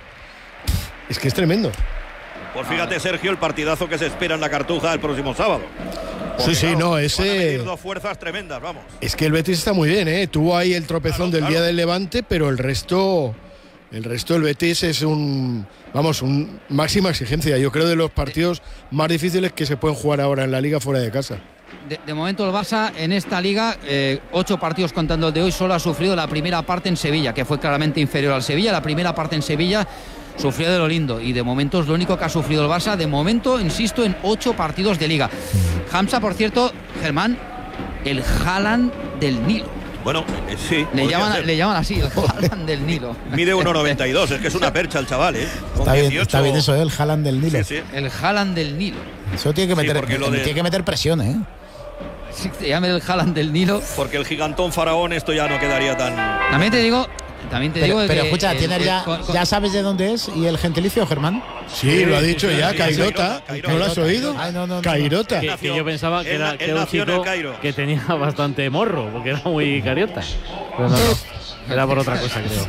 es que es tremendo. Pues fíjate, Sergio, el partidazo que se espera en la Cartuja el próximo sábado. Porque, sí, sí, claro, no, ese. Van a medir dos fuerzas tremendas, vamos. Es que el Betis está muy bien, ¿eh? Tuvo ahí el tropezón claro, del claro. día del Levante, pero el resto. El resto del Betis es un, vamos, un máxima exigencia. Yo creo de los partidos más difíciles que se pueden jugar ahora en la Liga fuera de casa. De, de momento el Barça en esta Liga, eh, ocho partidos contando el de hoy, solo ha sufrido la primera parte en Sevilla, que fue claramente inferior al Sevilla. La primera parte en Sevilla sufrió de lo lindo y de momento es lo único que ha sufrido el Barça. De momento, insisto, en ocho partidos de Liga. Hamza, por cierto, Germán, el Haaland del Nilo. Bueno, eh, sí. Le llaman, le llaman así, el Haaland del Nilo. Mide uno noventa y dos, es que es una percha el chaval, ¿eh? Está bien, está bien eso, ¿eh? El Haaland del Nilo. Sí, sí. El Haaland del Nilo. Eso tiene que meter, sí, de... tiene que meter presión, ¿eh? Sí, se llama el Haaland del Nilo. Porque el gigantón faraón esto ya no quedaría tan... También te digo... También te pero, digo pero que escucha, el, ¿tienes el, ya, con, con... ya sabes de dónde es y el gentilicio, Germán? Sí, sí, lo ha dicho sí, ya, sí, Cairota. Cairota. ¿No lo has oído? Ay, no, no, no, Cairota. Que, que yo pensaba que era, él, que él era un chico que tenía bastante morro, porque era muy cariota. Pero no, no, era por otra cosa, creo.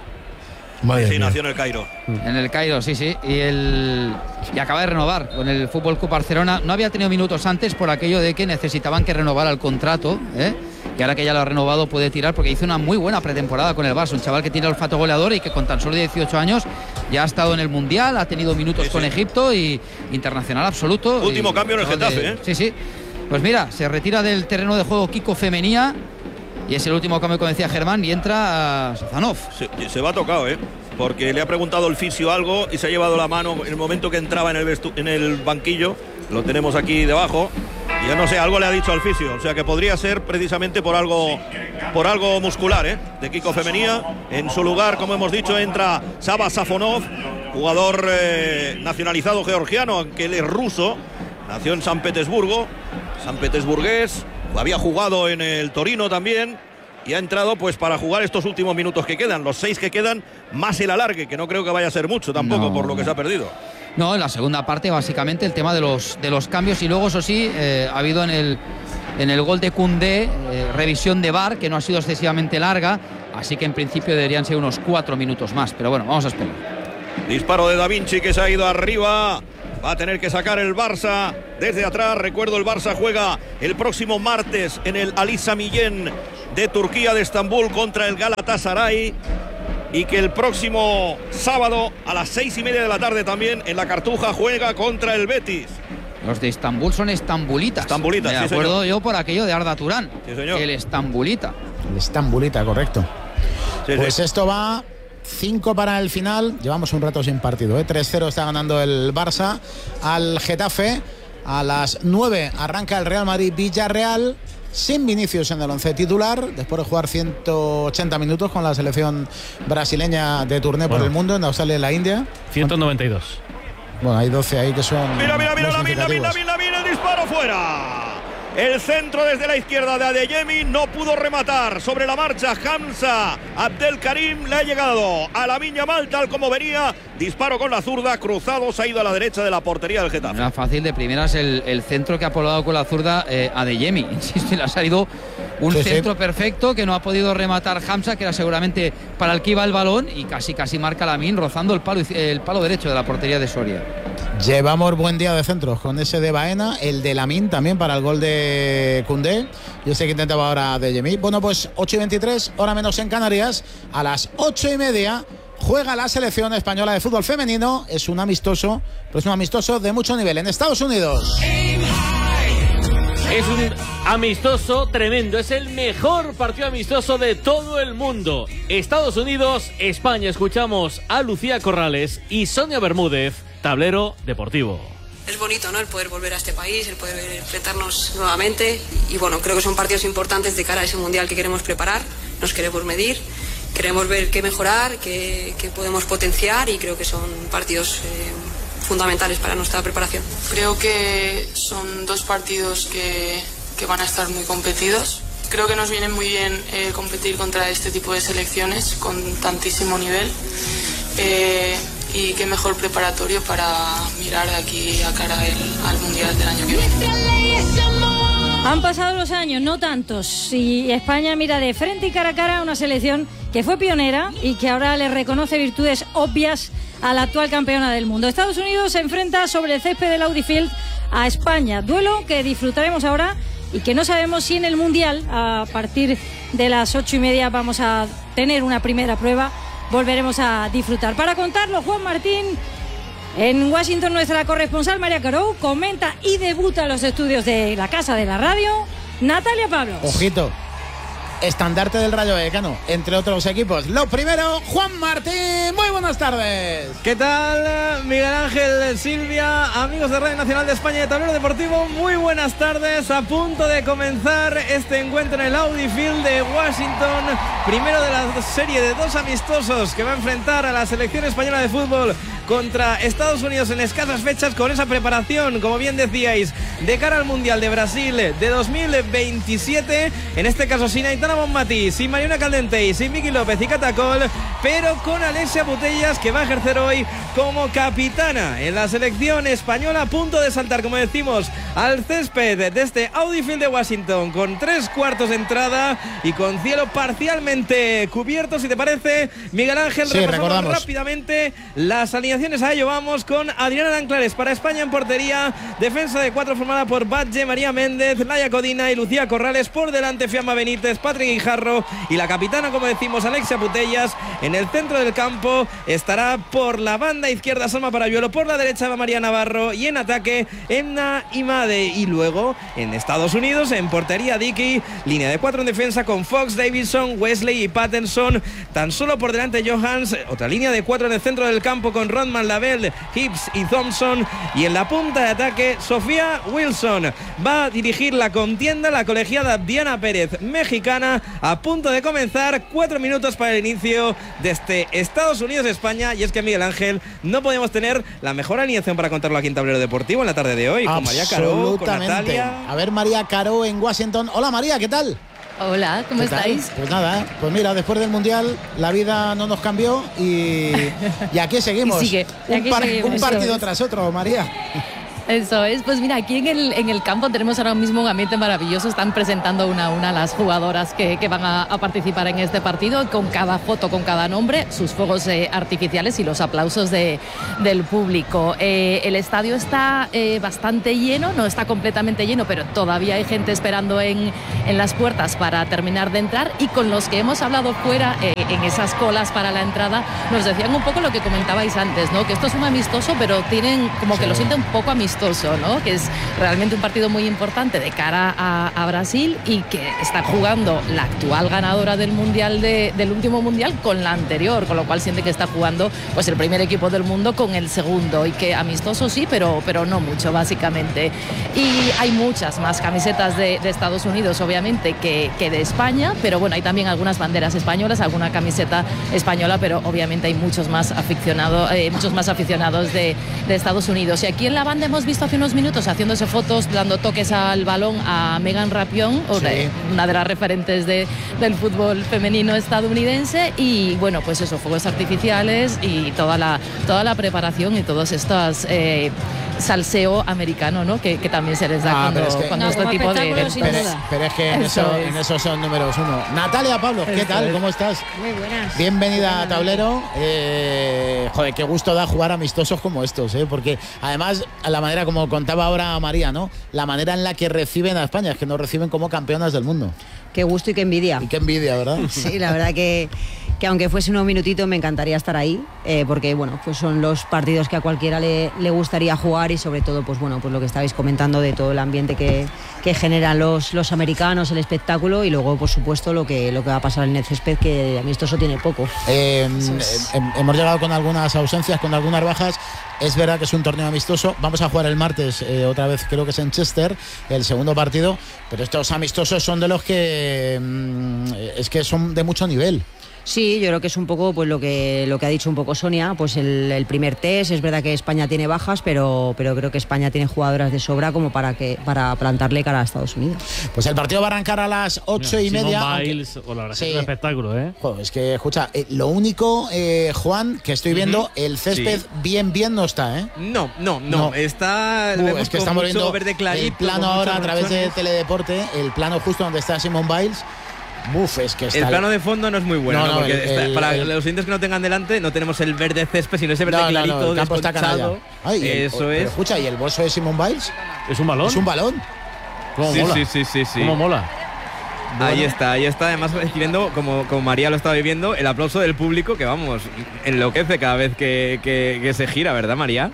Madre sí, nació en el Cairo. En el Cairo, sí, sí. Y el y acaba de renovar con el Fútbol Club Barcelona. No había tenido minutos antes por aquello de que necesitaban que renovara el contrato, ¿eh? Y ahora que ya lo ha renovado puede tirar porque hizo una muy buena pretemporada con el Barça. Un chaval que tiene olfato goleador y que con tan solo dieciocho años ya ha estado en el Mundial, ha tenido minutos sí, con sí. Egipto y internacional absoluto. Último y, cambio en el Getafe, de, ¿eh? Sí, sí. Pues mira, se retira del terreno de juego Kiko Femenía y es el último cambio, como decía Germán, y entra Sazanov. Se, se va tocado, ¿eh? Porque le ha preguntado el fisio algo y se ha llevado la mano en el momento que entraba en el, vestu en el banquillo. Lo tenemos aquí debajo. Y yo no sé, algo le ha dicho al fisio. O sea que podría ser precisamente por algo por algo muscular, ¿eh? De Kiko Femenía. En su lugar, como hemos dicho, entra Saba Safonov, jugador eh, nacionalizado georgiano, aunque él es ruso. Nació en San Petersburgo, San Petersburgués. Había jugado en el Torino también. Y ha entrado pues para jugar estos últimos minutos que quedan, los seis que quedan, más el alargue, que no creo que vaya a ser mucho tampoco, no, por lo que se ha perdido. No, en la segunda parte básicamente el tema de los, de los cambios, y luego eso sí, eh, ha habido en el, en el gol de Koundé eh, revisión de V A R que no ha sido excesivamente larga, así que en principio deberían ser unos cuatro minutos más, pero bueno, vamos a esperar. Disparo de Da Vinci que se ha ido arriba. Va a tener que sacar el Barça desde atrás. Recuerdo, el Barça juega el próximo martes en el Ali Sami Yen de Turquía, de Estambul, contra el Galatasaray. Y que el próximo sábado a las seis y media de la tarde también en la Cartuja juega contra el Betis. Los de Estambul son estambulitas. Estambulitas, Me sí, acuerdo señor. yo por aquello de Arda Turán. Sí, señor. El estambulita. El estambulita, correcto. Sí, pues sí. esto va cinco para el final. Llevamos un rato sin partido, ¿eh? tres cero está ganando el Barça al Getafe. A las nueve arranca el Real Madrid-Villarreal, sin Vinicius en el once titular, después de jugar ciento ochenta minutos con la selección brasileña de turné por Bueno. el mundo, en Australia y la India. ciento noventa y dos. Bueno, hay doce ahí que son Mira, mira, mira, muy Lamine, Lamine, significativos. Lamine, Lamine, el disparo fuera. El centro desde la izquierda de Adeyemi, no pudo rematar. Sobre la marcha Hamza Abdelkarim le ha llegado a Lamine Yamal tal como venía. Disparo con la zurda, cruzado, se ha ido a la derecha de la portería del Getafe. Era fácil de primeras el, el centro que ha polado con la zurda eh, Adeyemi. Insisto, le ha salido un Sí, sí. centro perfecto que no ha podido rematar Hamza, que era seguramente para el que iba el balón, y casi casi marca Lamine rozando el palo, el palo derecho de la portería de Soria. Llevamos buen día de centros con ese de Baena, el de Lamine también para el gol de Koundé. Yo sé que intentaba ahora de Yemi. Bueno, pues ocho y veintitrés, hora menos en Canarias. A las ocho y media juega la selección española de fútbol femenino. Es un amistoso, pero es un amistoso de mucho nivel en Estados Unidos. Es un amistoso tremendo, es el mejor partido amistoso de todo el mundo. Estados Unidos, España. Escuchamos a Lucía Corrales y Sonia Bermúdez, Tablero Deportivo. Es bonito, ¿no?, el poder volver a este país, el poder enfrentarnos nuevamente, y bueno, creo que son partidos importantes de cara a ese mundial que queremos preparar. Nos queremos medir, queremos ver qué mejorar, qué, qué podemos potenciar, y creo que son partidos eh, fundamentales para nuestra preparación. Creo que son dos partidos que, que van a estar muy competidos. Creo que nos viene muy bien eh, competir contra este tipo de selecciones con tantísimo nivel. Eh, y qué mejor preparatorio para mirar de aquí a cara el, al Mundial del año que viene. Han pasado los años, no tantos, y España mira de frente y cara a cara a una selección que fue pionera y que ahora le reconoce virtudes obvias a la actual campeona del mundo. Estados Unidos se enfrenta sobre el césped del Audi Field a España, duelo que disfrutaremos ahora y que no sabemos si en el Mundial, a partir de las ocho y media, vamos a tener una primera prueba. Volveremos a disfrutar. Para contarlo, Juan Martín, en Washington, nuestra corresponsal María Carou comenta y debuta en los estudios de la Casa de la Radio, Natalia Pablos. Ojito, estandarte del Rayo Vallecano, entre otros equipos. Lo primero, Juan Martín, muy buenas tardes. ¿Qué tal, Miguel Ángel, Silvia, amigos de Radio Nacional de España y de Tablero Deportivo? Muy buenas tardes, a punto de comenzar este encuentro en el Audi Field de Washington, primero de la serie de dos amistosos que va a enfrentar a la selección española de fútbol contra Estados Unidos en escasas fechas, con esa preparación, como bien decíais, de cara al Mundial de Brasil de dos mil veintisiete, en este caso sin Aitana Bonmatí, sin Mariona Caldentey, sin Vicky López y Catacol, pero con Alexia Putellas, que va a ejercer hoy como capitana en la selección española, a punto de saltar, como decimos, al césped de este Audi Field de Washington, con tres cuartos de entrada y con cielo parcialmente cubierto. Si te parece, Miguel Ángel, sí, repasamos recordamos rápidamente las alineaciones. A ello vamos con Adriana Danclares para España en portería, defensa de cuatro formada por Batlle, María Méndez, Laia Codina y Lucía Corrales, por delante Fiamma Benítez, Patrick Guijarro y la capitana, como decimos, Alexia Putellas. En el centro del campo estará por la banda izquierda Salma Parayuelo, por la derecha va María Navarro y en ataque Emna Imade. Y luego en Estados Unidos, en portería Dickey, línea de cuatro en defensa con Fox, Davidson, Wesley y Patterson, tan solo por delante Johans, otra línea de cuatro en el centro del campo con Rodman, Lavelle, Hibbs y Thompson, y en la punta de ataque Sofía Wilson. Va a dirigir la contienda la colegiada Diana Pérez, mexicana, a punto de comenzar. Cuatro minutos para el inicio de este Estados Unidos-España, y es que, Miguel Ángel, no podíamos tener la mejor alineación para contarlo aquí en Tablero Deportivo en la tarde de hoy, con María Caró, con Natalia. A ver, María Caró en Washington. Hola, María, ¿qué tal? Hola, ¿cómo estáis? Pues nada, pues mira, después del Mundial la vida no nos cambió y, y aquí seguimos. Y sigue. Un, Aquí par, seguimos. un partido Eso tras otro, María. Eso es, pues mira, aquí en el, en el campo tenemos ahora mismo un ambiente maravilloso. Están presentando una a una las jugadoras que, que van a, a participar en este partido, con cada foto, con cada nombre, sus fuegos eh, artificiales y los aplausos de, del público. Eh, el estadio está eh, bastante lleno, no está completamente lleno, pero todavía hay gente esperando en, en las puertas para terminar de entrar, y con los que hemos hablado fuera, eh, en esas colas para la entrada, nos decían un poco lo que comentabais antes, ¿no? Que esto es un amistoso, pero tienen como que lo sienten un poco amistoso, ¿no? Que es realmente un partido muy importante de cara a, a Brasil, y que está jugando la actual ganadora del mundial de, del último mundial con la anterior, con lo cual siente que está jugando pues el primer equipo del mundo con el segundo, y que amistoso sí, pero, pero no mucho, básicamente. Y hay muchas más camisetas de, de Estados Unidos, obviamente, que, que de España, pero bueno, hay también algunas banderas españolas, alguna camiseta española, pero obviamente hay muchos más aficionados, eh, muchos más aficionados de, de Estados Unidos. Y aquí en la banda hemos visto hace unos minutos haciéndose fotos, dando toques al balón a Megan Rapinoe, sí, una de las referentes de, del fútbol femenino estadounidense, y bueno, pues eso, fuegos artificiales y toda la, toda la preparación y todos estos eh, salseo americano, ¿no? Que, que también se les da ah, cuando, es que, cuando no, este tipo de eventos. Pero, pero es que en eso, eso es. en eso son números uno. Natalia Pablo, ¿qué eso tal? Es. ¿Cómo estás? Muy buenas. Bienvenida buenas a Tablero. Eh, joder, qué gusto da jugar amistosos como estos, ¿eh? Porque además, la manera, como contaba ahora María, ¿no? La manera en la que reciben a España, es que nos reciben como campeonas del mundo. Qué gusto y qué envidia. Y qué envidia, ¿verdad? Sí, la verdad que, que aunque fuese unos minutitos me encantaría estar ahí, eh, porque bueno, pues son los partidos que a cualquiera le, le gustaría jugar, y sobre todo, pues bueno, pues lo que estabais comentando de todo el ambiente que, que generan los, los americanos, el espectáculo, y luego, por supuesto, lo que, lo que va a pasar en el césped, que amistoso tiene poco. Eh, es... eh, hemos llegado con algunas ausencias, con algunas bajas. Es verdad que es un torneo amistoso. Vamos a jugar el martes, eh, otra vez creo que es en Chester, el segundo partido. Pero estos amistosos son de los que mmm, es que son de mucho nivel. Sí, yo creo que es un poco pues lo que lo que ha dicho un poco Sonia, pues el, el primer test. Es verdad que España tiene bajas, pero, pero creo que España tiene jugadoras de sobra como para que para plantarle cara a Estados Unidos. Pues el partido va a arrancar a las ocho Mira, y media. Simone Biles, aunque... o la verdad sí. Es un espectáculo, ¿eh? Joder, es que, escucha, eh, lo único, eh, Juan, que estoy viendo, uh-huh. el césped sí. bien, bien no está, ¿eh? No, no, no. no. Está. Uh, es que estamos viendo verde clarito, el plano ahora a través de Teledeporte, el plano justo donde está Simone Biles. Buf, es que está el plano de fondo no es muy bueno, no, ¿no? Porque el, está, el, para el, los oyentes que no tengan delante, no tenemos el verde césped, sino ese verde no, clarito, no, no, el campo está desconchado. Ay, Eso el, es. Escucha, ¿y el bolso de Simone Biles? ¿Es un balón? Es un balón. ¿Cómo sí, mola? Sí, sí, sí, sí. ¿Cómo mola? Bueno. Ahí está, ahí está. Además, recibiendo, como, como María lo estaba viviendo, el aplauso del público, que vamos, enloquece cada vez que, que, que se gira, ¿verdad, María?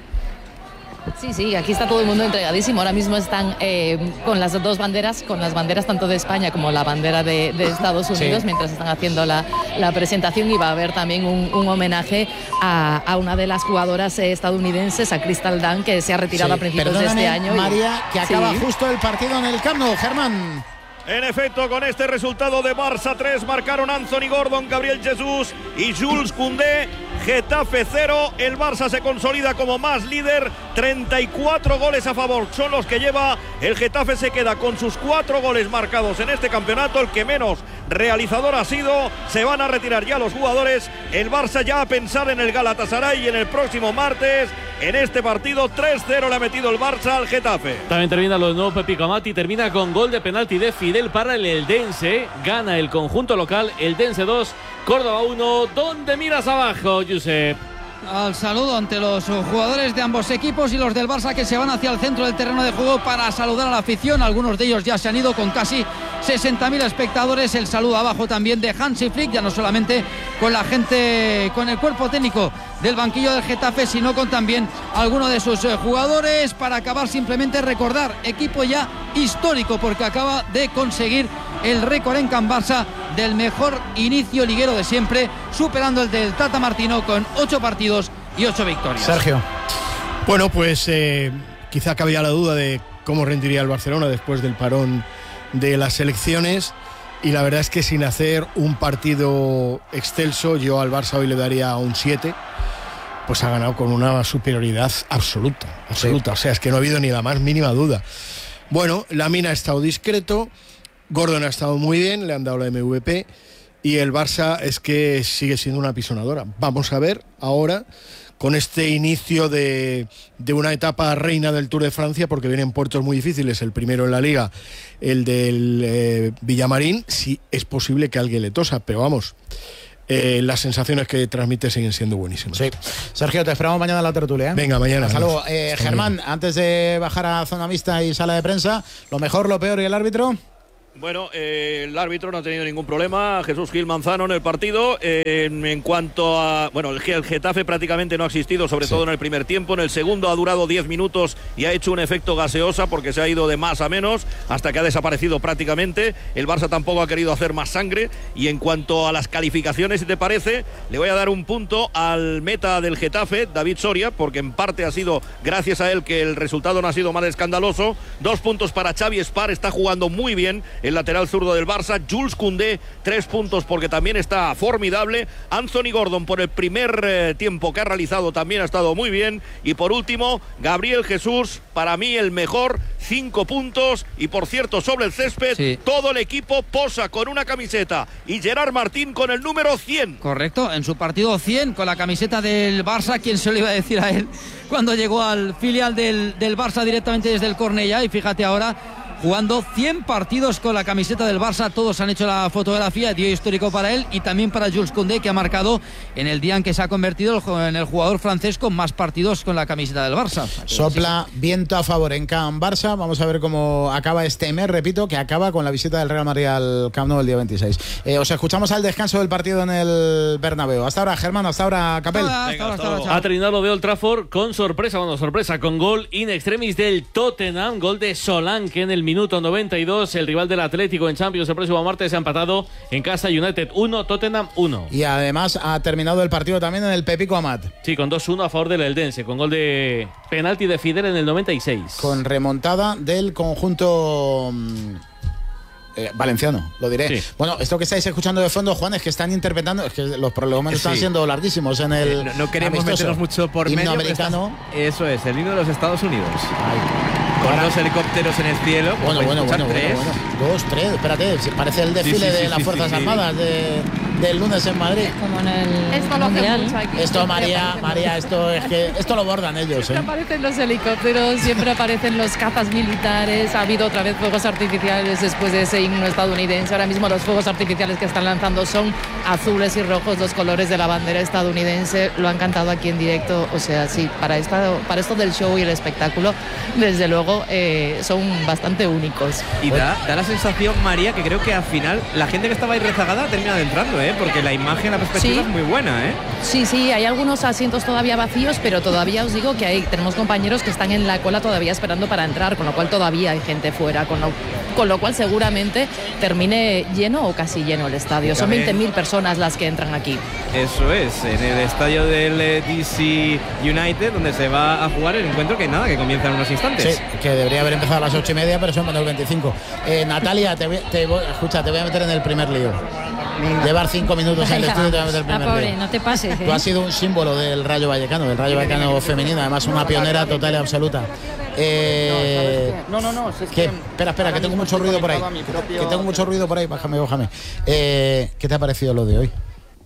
Sí, sí, aquí está todo el mundo entregadísimo. Ahora mismo están eh, con las dos banderas, con las banderas tanto de España como la bandera de, de Estados Unidos, sí. mientras están haciendo la, la presentación, y va a haber también un, un homenaje a, a una de las jugadoras estadounidenses, a Crystal Dunn, que se ha retirado sí. a principios Perdóname, de este año. María, que sí. acaba justo el partido en el Camp Nou, Germán. En efecto, con este resultado de Barça tres, marcaron Anthony Gordon, Gabriel Jesús y Jules Koundé. Getafe cero, el Barça se consolida como más líder, treinta y cuatro goles a favor son los que lleva. El Getafe se queda con sus cuatro goles marcados en este campeonato, el que menos realizador ha sido. Se van a retirar ya los jugadores, el Barça ya a pensar en el Galatasaray y en el próximo martes. En este partido tres cero le ha metido el Barça al Getafe. También termina lo de nuevo Pepi Amati, termina con gol de penalti de Fidel para el Eldense. Gana el conjunto local, Eldense dos, Córdoba uno. ¿Dónde miras abajo, Josep? Al saludo ante los jugadores de ambos equipos y los del Barça, que se van hacia el centro del terreno de juego para saludar a la afición. Algunos de ellos ya se han ido con casi sesenta mil espectadores. El saludo abajo también de Hansi Flick, ya no solamente con la gente, con el cuerpo técnico del banquillo del Getafe, sino con también algunos de sus jugadores. Para acabar, simplemente recordar, equipo ya histórico, porque acaba de conseguir el récord en Can Barça del mejor inicio liguero de siempre, superando el del Tata Martino con ocho partidos y ocho victorias. Sergio. Bueno, pues eh, quizá cabía la duda de cómo rendiría el Barcelona después del parón de las elecciones, y la verdad es que sin hacer un partido excelso, yo al Barça hoy le daría un siete. Pues ha ganado con una superioridad absoluta, absoluta. Sí. O sea, es que no ha habido ni la más mínima duda. Bueno, Lamine ha estado discreto. Gordon ha estado muy bien, le han dado la M V P y el Barça es que sigue siendo una pisonadora. Vamos a ver ahora con este inicio de, de una etapa reina del Tour de Francia, porque vienen puertos muy difíciles, el primero en la Liga, el del eh, Villamarín, si es posible que alguien le tosa, pero vamos, eh, las sensaciones que transmite siguen siendo buenísimas. Sí. Sergio, te esperamos mañana en la tertulia, ¿eh? Venga, mañana. Hasta luego. Eh, Germán, antes de bajar a zona mixta y sala de prensa, lo mejor, lo peor y el árbitro. Bueno, eh, el árbitro no ha tenido ningún problema, Jesús Gil Manzano en el partido. Eh, en, en cuanto a... Bueno, el, el Getafe prácticamente no ha existido, sobre sí. todo en el primer tiempo. En el segundo ha durado diez minutos y ha hecho un efecto gaseosa porque se ha ido de más a menos hasta que ha desaparecido prácticamente. El Barça tampoco ha querido hacer más sangre. Y en cuanto a las calificaciones, si te parece, le voy a dar un punto al meta del Getafe, David Soria, porque en parte ha sido gracias a él que el resultado no ha sido más escandaloso. Dos puntos para Xavi Espar, está jugando muy bien el lateral zurdo del Barça. Jules Koundé, tres puntos porque también está formidable. Anthony Gordon, por el primer eh, tiempo que ha realizado, también ha estado muy bien. Y por último, Gabriel Jesús, para mí el mejor, cinco puntos. Y por cierto, sobre el césped, sí. todo el equipo posa con una camiseta. Y Gerard Martín con el número cien. Correcto, en su partido cien, con la camiseta del Barça. ¿Quién se lo iba a decir a él cuando llegó al filial del, del Barça directamente desde el Cornellà? Y fíjate ahora, jugando cien partidos con la camiseta del Barça, todos han hecho la fotografía, día histórico para él y también para Jules Koundé, que ha marcado en el día en que se ha convertido en el jugador francés con más partidos con la camiseta del Barça. Sopla viento a favor en Can Barça. Vamos a ver cómo acaba este mes, repito, que acaba con la visita del Real Madrid al Camp Nou el día veintiséis. Eh, os escuchamos al descanso del partido en el Bernabéu. Hasta ahora, Germán, hasta ahora, Capel. Venga, hasta ahora, hasta ahora, ha terminado lo de Old Trafford con sorpresa, bueno, sorpresa, con gol in extremis del Tottenham, gol de Solanke en el minuto noventa y dos, el rival del Atlético en Champions el próximo martes. Se ha empatado en casa, United uno, Tottenham uno. Y además ha terminado el partido también en el Pepico Amat. Sí, con dos uno a favor del Eldense, con gol de penalti de Fidel en el noventa y seis. Con remontada del conjunto... Eh, valenciano, lo diré. Sí. Bueno, esto que estáis escuchando de fondo, Juan, es que están interpretando, es que los problemas sí. están siendo larguísimos en el eh, no, no queremos amistoso. meternos mucho por himno medio americano. Eso es, el himno de los Estados Unidos. Ay. Con Ahora, dos helicópteros en el cielo. Bueno, bueno, bueno, tres. bueno, bueno. Dos, tres, espérate, parece el desfile sí, sí, sí, de las sí, Fuerzas sí, Armadas sí. de, del lunes en Madrid. Como en el esto lo mundial. Aquí. Esto, María, María, esto es que esto lo bordan ellos. Siempre ¿eh? aparecen los helicópteros, siempre aparecen los cazas militares. Ha habido otra vez fuegos artificiales después de ese himno estadounidense. Ahora mismo los fuegos artificiales que están lanzando son azules y rojos, los colores de la bandera estadounidense. Lo han cantado aquí en directo. O sea, sí, para, esta, para esto del show y el espectáculo, desde luego, eh, son bastante únicos. Y da, da la sensación, María, que creo que al final la gente que estaba ahí rezagada termina entrando, ¿eh? Porque la imagen, la perspectiva sí. es muy buena, ¿eh? Sí, sí, hay algunos asientos todavía vacíos, pero todavía os digo que hay, tenemos compañeros que están en la cola todavía esperando para entrar, con lo cual todavía hay gente fuera, con lo, con lo cual seguramente termine lleno o casi lleno el estadio. Son veinte mil personas las que entran aquí. Eso es, en el estadio del D C United, donde se va a jugar el encuentro que nada, que comienza en unos instantes. Sí, que debería haber empezado a las ocho y media, pero son menos veinticinco. Eh, Natalia, te voy, te voy, escucha, te voy a meter en el primer lío. Venga. Llevar cinco minutos en el estudio te voy a meter el primer pobre, lío. No te pases, ¿eh? Tú has sido un símbolo del Rayo Vallecano, del Rayo Vallecano femenino, además una pionera total y absoluta. Eh, no, no, no. Es que, espera, espera, que tengo mucho ruido por ahí. Propio... Que tengo mucho ruido por ahí, bájame, bájame. Eh, ¿Qué te ha parecido lo de hoy?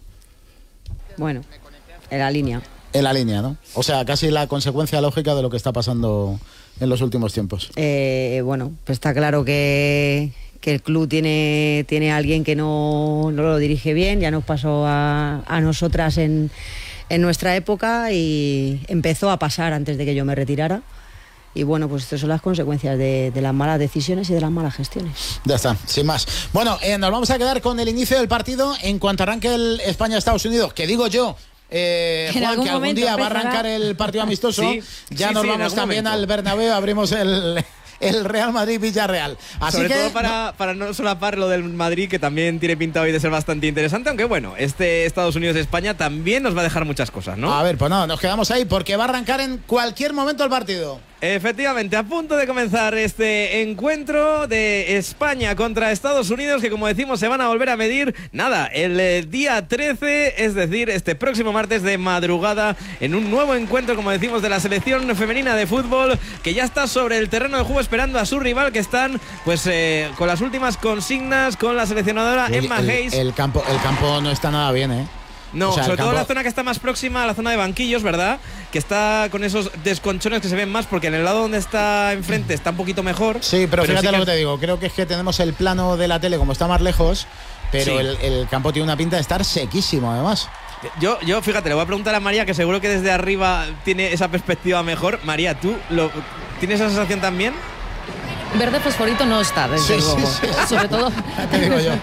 Bueno, en la línea. En la línea, ¿no? O sea, casi la consecuencia lógica de lo que está pasando en los últimos tiempos. Eh, bueno, pues está claro que, que el club tiene, tiene a alguien que no, no lo dirige bien. Ya nos pasó a, a nosotras en, en nuestra época y empezó a pasar antes de que yo me retirara. Y bueno, pues estas son las consecuencias de, de las malas decisiones y de las malas gestiones. Ya está, sin más. Bueno, eh, nos vamos a quedar con el inicio del partido en cuanto arranque el España-Estados Unidos, que digo yo, eh, Juan, algún que algún día empezará. Va a arrancar el partido amistoso. Sí, ya sí, nos sí, vamos también momento. Al Bernabéu, abrimos el... el Real Madrid-Villarreal. Así Sobre que, todo para, para no solapar lo del Madrid, que también tiene pinta hoy de ser bastante interesante, aunque bueno, este Estados Unidos-España también nos va a dejar muchas cosas, ¿no? A ver, pues no, nos quedamos ahí porque va a arrancar en cualquier momento el partido. Efectivamente, a punto de comenzar este encuentro de España contra Estados Unidos, que como decimos se van a volver a medir, nada, el eh, día trece, es decir, este próximo martes de madrugada, en un nuevo encuentro, como decimos, de la selección femenina de fútbol, que ya está sobre el terreno de juego esperando a su rival, que están pues eh, con las últimas consignas con la seleccionadora el, Emma el, Hayes. El campo, el campo no está nada bien, ¿eh? No, o sea, sobre todo campo... la zona que está más próxima a la zona de banquillos, ¿verdad? Que está con esos desconchones que se ven más, porque en el lado donde está enfrente está un poquito mejor. Sí, pero, pero fíjate sí que... lo que te digo, creo que es que tenemos el plano de la tele como está más lejos, pero sí. el, el campo tiene una pinta de estar sequísimo, además. Yo, yo, fíjate, le voy a preguntar a María, que seguro que desde arriba tiene esa perspectiva mejor. María, ¿tú lo, tienes esa sensación también? Verde fosforito no está, desde sí, luego. Sí, sí. Sobre todo... te digo yo.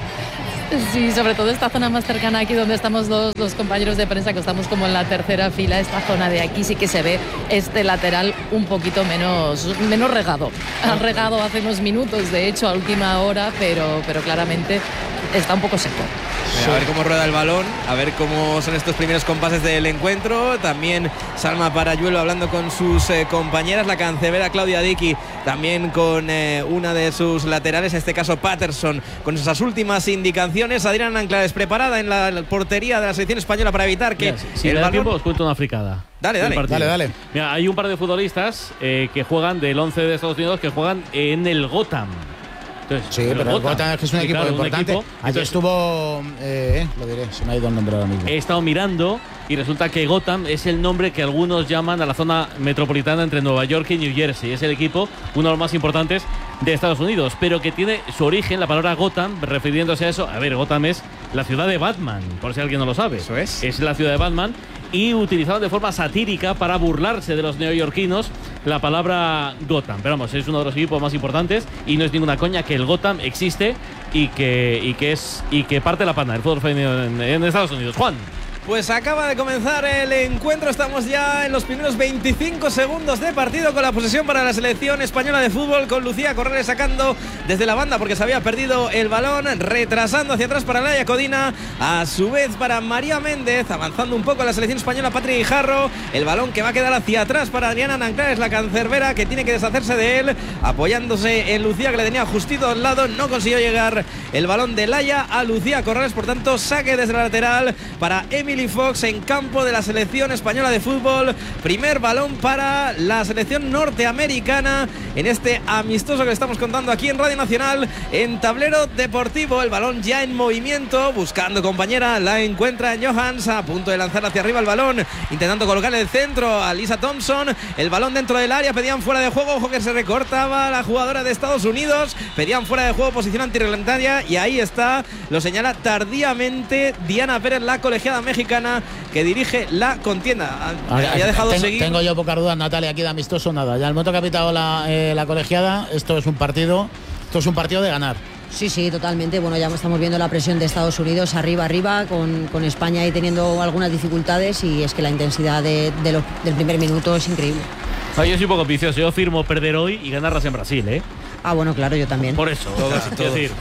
Sí, sobre todo esta zona más cercana aquí donde estamos los, los compañeros de prensa, que estamos como en la tercera fila. Esta zona de aquí sí que se ve este lateral un poquito menos, menos regado. Han regado hace unos minutos, de hecho, a última hora, pero, pero claramente está un poco seco. Sí. A ver cómo rueda el balón, a ver cómo son estos primeros compases del encuentro. También Salma Parayuelo hablando con sus eh, compañeras, la cancerbera Claudia Dickey también con eh, una de sus laterales, en este caso Patterson, con esas últimas indicaciones. Adriana Anclares preparada en la, la portería de la selección española para evitar que... Mira, si si el me da balón... tiempo os cuento una fricada. Dale, dale, dale, dale. Mira, hay un par de futbolistas eh, que juegan del once de Estados Unidos, que juegan en el Gotham. Entonces, sí, pero el Gotham es que es un sí, equipo claro, importante. un equipo. Allí Entonces, estuvo, eh, lo diré, se me ha ido el nombre ahora mismo. He estado mirando y resulta que Gotham es el nombre que algunos llaman a la zona metropolitana entre Nueva York y New Jersey. Es el equipo, uno de los más importantes de Estados Unidos, pero que tiene su origen, la palabra Gotham, refiriéndose a eso. A ver, Gotham es la ciudad de Batman, por si alguien no lo sabe. Eso es. Es la ciudad de Batman. Y utilizaban de forma satírica para burlarse de los neoyorquinos la palabra Gotham. Pero vamos, es uno de los equipos más importantes y no es ninguna coña que el Gotham existe y que, y que, es, y que parte la pana del fútbol femenino en, en Estados Unidos. Juan. Pues acaba de comenzar el encuentro, estamos ya en los primeros veinticinco segundos de partido con la posesión para la selección española de fútbol, con Lucía Corrales sacando desde la banda porque se había perdido el balón, retrasando hacia atrás para Laia Codina, a su vez para María Méndez, avanzando un poco la selección española Patri Guijarro, el balón que va a quedar hacia atrás para Adriana Nanclares, la cancerbera, que tiene que deshacerse de él, apoyándose en Lucía, que le tenía justito al lado, no consiguió llegar el balón de Laia a Lucía Corrales, por tanto saque desde la lateral para Emily Fox en campo de la selección española de fútbol. Primer balón para la selección norteamericana en este amistoso que le estamos contando aquí en Radio Nacional, en Tablero Deportivo. El balón ya en movimiento, buscando compañera, la encuentra Johans, a punto de lanzar hacia arriba el balón, intentando colocar el centro a Lisa Thompson. El balón dentro del área, pedían fuera de juego, ojo que se recortaba la jugadora de Estados Unidos, pedían fuera de juego, posición antirreglamentaria, y ahí está, lo señala tardíamente Diana Pérez, la colegiada mexicana que dirige la contienda. Había dejado tengo, seguir. Tengo yo pocas dudas, Natalia, aquí de amistoso nada. Ya el momento que ha pitado la, eh, la colegiada, esto es un partido, esto es un partido de ganar. Sí, sí, totalmente. Bueno, ya estamos viendo la presión de Estados Unidos arriba, arriba, con, con España ahí teniendo algunas dificultades, y es que la intensidad de, de los, del primer minuto es increíble. Ah, yo soy un poco ambicioso, yo firmo perder hoy y ganarlas en Brasil, ¿eh? Ah, bueno, claro, yo también. Por eso, todos y todos. Decir.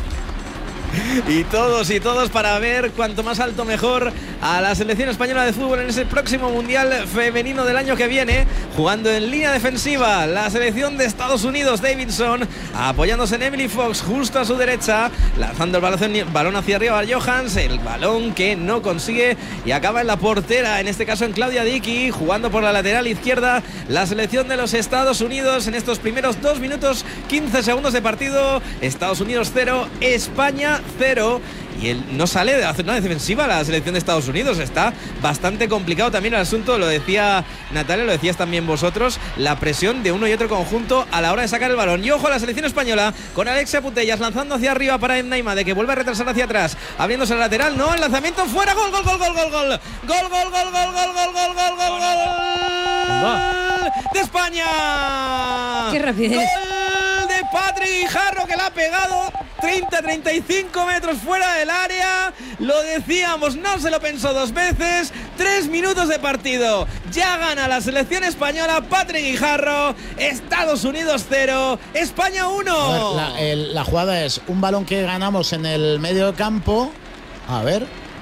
Y todos y todos para ver cuanto más alto mejor a la selección española de fútbol en ese próximo Mundial Femenino del año que viene, jugando en línea defensiva la selección de Estados Unidos. Davidson apoyándose en Emily Fox justo a su derecha, lanzando el balón, balón hacia arriba a Johans, el balón que no consigue y acaba en la portera, en este caso en Claudia Dickey, jugando por la lateral izquierda la selección de los Estados Unidos en estos primeros dos minutos quince segundos de partido. Estados Unidos cero, España cero, y él no sale de hacer una defensiva la selección de Estados Unidos. Está bastante complicado también el asunto, lo decía Natalia, lo decías también vosotros, la presión de uno y otro conjunto a la hora de sacar el balón. Y ojo a la selección española con Alexia Putellas lanzando hacia arriba para Emnaima, de que vuelve a retrasar hacia atrás, abriéndose el lateral, no, el lanzamiento fuera, gol, gol, gol, gol, gol, gol, gol, gol, gol, gol, gol, gol, gol, gol, gol, gol, gol de España. Qué rapidez. Gol de Patri Guijarro, que la ha pegado treinta a treinta y cinco metros fuera del área. Lo decíamos, no se lo pensó dos veces. Tres minutos de partido, ya gana la selección española. Patri Guijarro, Estados Unidos cero, España uno. La, el, la jugada es un balón que ganamos en el medio campo. A ver,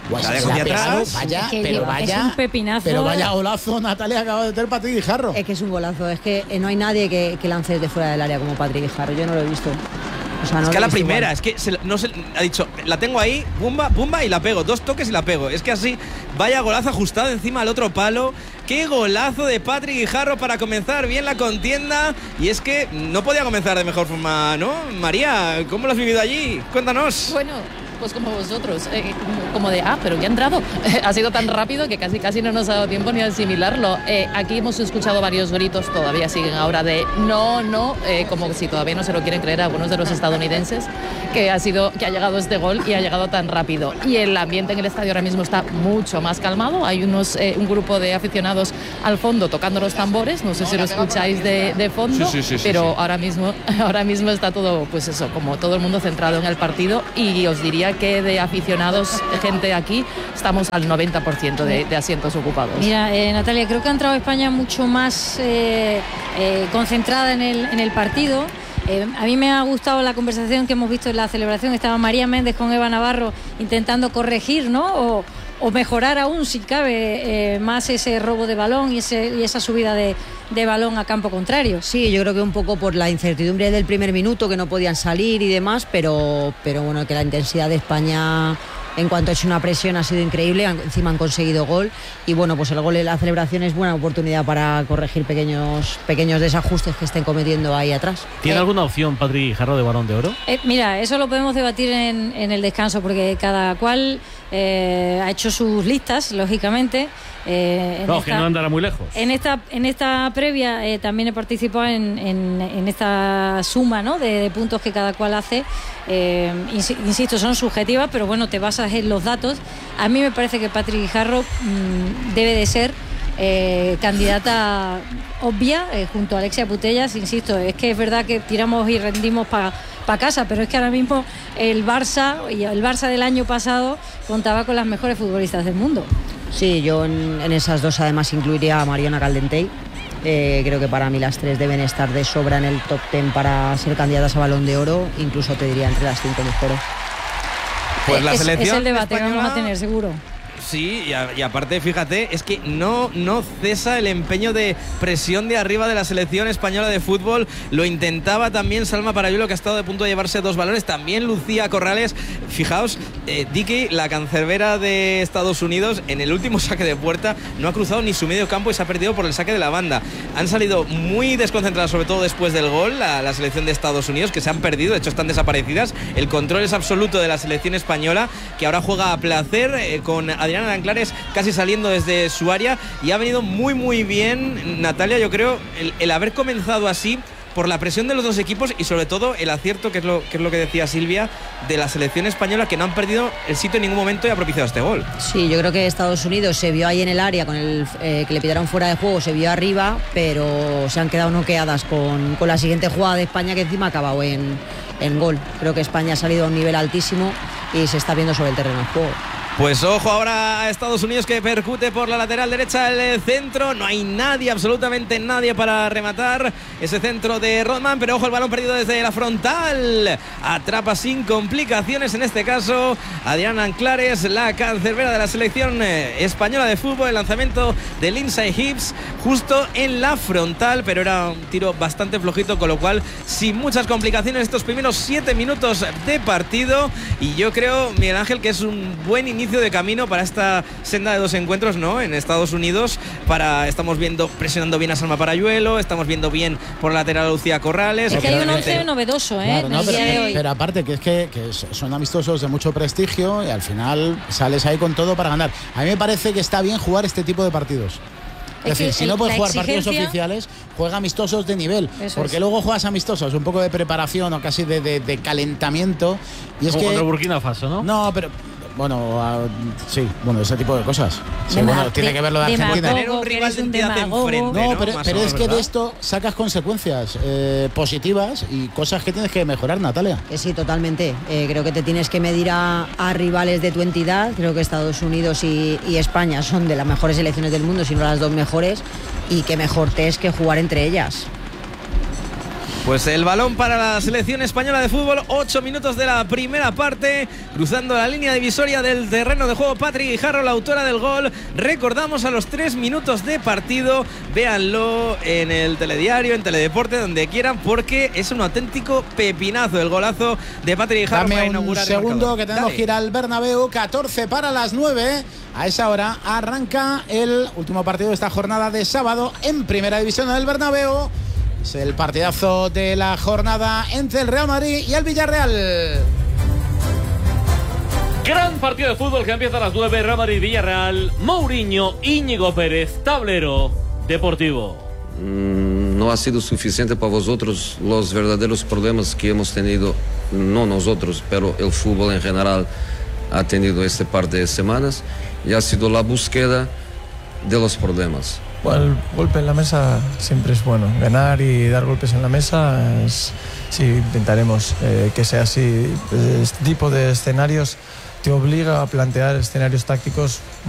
Guay, la se dejo la hacia ha pegado, atrás. vaya, Es que pero es vaya, un pepinazo. pero vaya golazo, Natalia, acaba de meter Patrick Guijarro. Es que es un golazo, es que eh, no hay nadie que, que lance desde fuera del área como Patrick Guijarro, yo no lo he visto. O sea, no Es que lo a he la visto primera, igual. es que se, no se, ha dicho, la tengo ahí, pumba, pumba y la pego, dos toques y la pego. Es que así, vaya golazo ajustado encima al otro palo. Qué golazo de Patrick Guijarro para comenzar bien la contienda. Y es que no podía comenzar de mejor forma, ¿no? María, ¿cómo lo has vivido allí? Cuéntanos. Bueno, pues como vosotros, eh, como de, ah, pero ya ha entrado. Ha sido tan rápido que casi casi no nos ha dado tiempo ni a asimilarlo. Eh, aquí hemos escuchado varios gritos, todavía siguen ahora de no, no, eh, como si todavía no se lo quieren creer a algunos de los estadounidenses, que ha sido, que ha llegado este gol y ha llegado tan rápido. Y el ambiente en el estadio ahora mismo está mucho más calmado. Hay unos, eh, un grupo de aficionados al fondo tocando los tambores, no sé si lo escucháis de, de fondo, Sí, sí, sí, sí, pero sí. ahora mismo, ahora mismo está todo, pues eso, como todo el mundo centrado en el partido. Y os diría que de aficionados, gente aquí, estamos al noventa por ciento de, de asientos ocupados. Mira, eh, Natalia, creo que ha entrado España mucho más eh, eh, concentrada en el, en el partido. Eh, a mí me ha gustado la conversación que hemos visto en la celebración. Estaba María Méndez con Eva Navarro intentando corregir, ¿no? O, o mejorar aún, si cabe, eh, más ese robo de balón y, ese, y esa subida de, de balón a campo contrario. Sí, yo creo que un poco por la incertidumbre del primer minuto, que no podían salir y demás, pero, pero bueno, que la intensidad de España en cuanto ha hecho una presión ha sido increíble, encima han conseguido gol y bueno, pues el gol en la celebración es buena oportunidad para corregir pequeños, pequeños desajustes que estén cometiendo ahí atrás. ¿Tiene Eh, alguna opción Patrick Guijarro de Balón de Oro? Eh, mira, eso lo podemos debatir en, en el descanso, porque cada cual eh, ha hecho sus listas, lógicamente. Eh, en No, esta- que no andará muy lejos. En esta, en esta previa eh, también he participado en, en- en esta suma, ¿no?, de, de puntos que cada cual hace. Eh, insi- insisto, son subjetivas, pero bueno, te basas en los datos. A mí me parece que Patrick Guijarro mmm, debe de ser eh, candidata obvia eh, junto a Alexia Putellas. Insisto, es que es verdad que tiramos y rendimos para pa casa, pero es que ahora mismo el Barça y el Barça del año pasado contaba con las mejores futbolistas del mundo. Sí, yo en, en esas dos además incluiría a Mariona Caldentey. Eh, creo que para mí las tres deben estar de sobra en el top ten para ser candidatas a Balón de Oro, incluso te diría entre las cinco mejores. Pues la es, selección es el debate que española- vamos a tener, seguro. Sí, y, a- y aparte, fíjate, es que no, no cesa el empeño de presión de arriba de la selección española de fútbol. Lo intentaba también Salma Parayuelo, que ha estado de punto de llevarse dos balones. También Lucía Corrales. Fijaos, eh, Dickey, la cancerbera de Estados Unidos, en el último saque de puerta no ha cruzado ni su medio campo y se ha perdido por el saque de la banda. Han salido muy desconcentradas, sobre todo después del gol, la, la selección de Estados Unidos, que se han perdido, de hecho están desaparecidas. El control es absoluto de la selección española, que ahora juega a placer eh, con Adriana Danclares casi saliendo desde su área, y ha venido muy muy bien, Natalia, yo creo, el, el haber comenzado así por la presión de los dos equipos y sobre todo el acierto, que es lo que es lo que decía Silvia, de la selección española, que no han perdido el sitio en ningún momento y ha propiciado este gol. Sí, yo creo que Estados Unidos se vio ahí en el área con el eh, que le pitaron fuera de juego, se vio arriba, pero se han quedado noqueadas con, con la siguiente jugada de España, que encima ha acabado en, en gol. Creo que España ha salido a un nivel altísimo y se está viendo sobre el terreno de juego. Pues ojo ahora a Estados Unidos, que percute por la lateral derecha el centro. No hay nadie, absolutamente nadie para rematar ese centro de Rodman, pero ojo el balón perdido desde la frontal. Atrapa sin complicaciones en este caso Adriana Anclares, la cancerbera de la selección española de fútbol. El lanzamiento de Lindsay Hibbs justo en la frontal, pero era un tiro bastante flojito, con lo cual sin muchas complicaciones estos primeros siete minutos de partido. Y yo creo, Miguel Ángel, que es un buen inicio de camino para esta senda de dos encuentros, ¿no?, en Estados Unidos. Para, estamos viendo presionando bien a Salma Parayuelo, estamos viendo bien por lateral a Lucía Corrales. Es que hay un Realmente- once novedoso, ¿eh? Claro, en no, el pero, día de hoy. pero aparte que es que, que son amistosos de mucho prestigio y al final sales ahí con todo para ganar. A mí me parece que está bien jugar este tipo de partidos. Es, Es que decir, si el- no puedes la jugar partidos exigencia- oficiales, juega amistosos de nivel. Eso porque es. luego juegas amistosos, un poco de preparación o casi de, de- de calentamiento. Y es Como que. contra Burkina Faso, ¿no? No, pero. Bueno, ah, sí, bueno, ese tipo de cosas. Sí, Dema- bueno, tiene de- que ver lo de Argentina. demagogo, Tener un que rival eres de un entidad demagogo. enfrente, No, ¿no? pero, Más pero o es menos, que de ¿verdad? esto sacas consecuencias eh, positivas y cosas que tienes que mejorar, Natalia. Que sí, totalmente. Eh, creo que te tienes que medir a, a rivales de tu entidad. Creo que Estados Unidos y, y España son de las mejores selecciones del mundo, si no las dos mejores. Y qué mejor test que jugar entre ellas. Pues el balón para la selección española de fútbol, ocho minutos de la primera parte, cruzando la línea divisoria del terreno de juego Patrick Guijarro, la autora del gol. Recordamos a los tres minutos de partido, véanlo en el telediario, en Teledeporte, donde quieran, porque es un auténtico pepinazo el golazo de Patrick Guijarro. Dame para un inaugurar segundo el que tenemos Dale. que ir al Bernabéu, catorce para las nueve. A esa hora arranca el último partido de esta jornada de sábado en Primera División del Bernabéu. Es el partidazo de la jornada entre el Real Madrid y el Villarreal. Gran partido de fútbol que empieza a las nueve. Real Madrid-Villarreal. Mourinho, Íñigo Pérez, tablero deportivo. Mm, no ha sido suficiente para vosotros los verdaderos problemas que hemos tenido, no nosotros, pero el fútbol en general ha tenido este par de semanas, y ha sido la búsqueda de los problemas. Bueno, el golpe en la mesa siempre es bueno. Ganar y dar golpes en la mesa, es, sí, intentaremos eh, que sea así. Este tipo de escenarios te obliga a plantear escenarios tácticos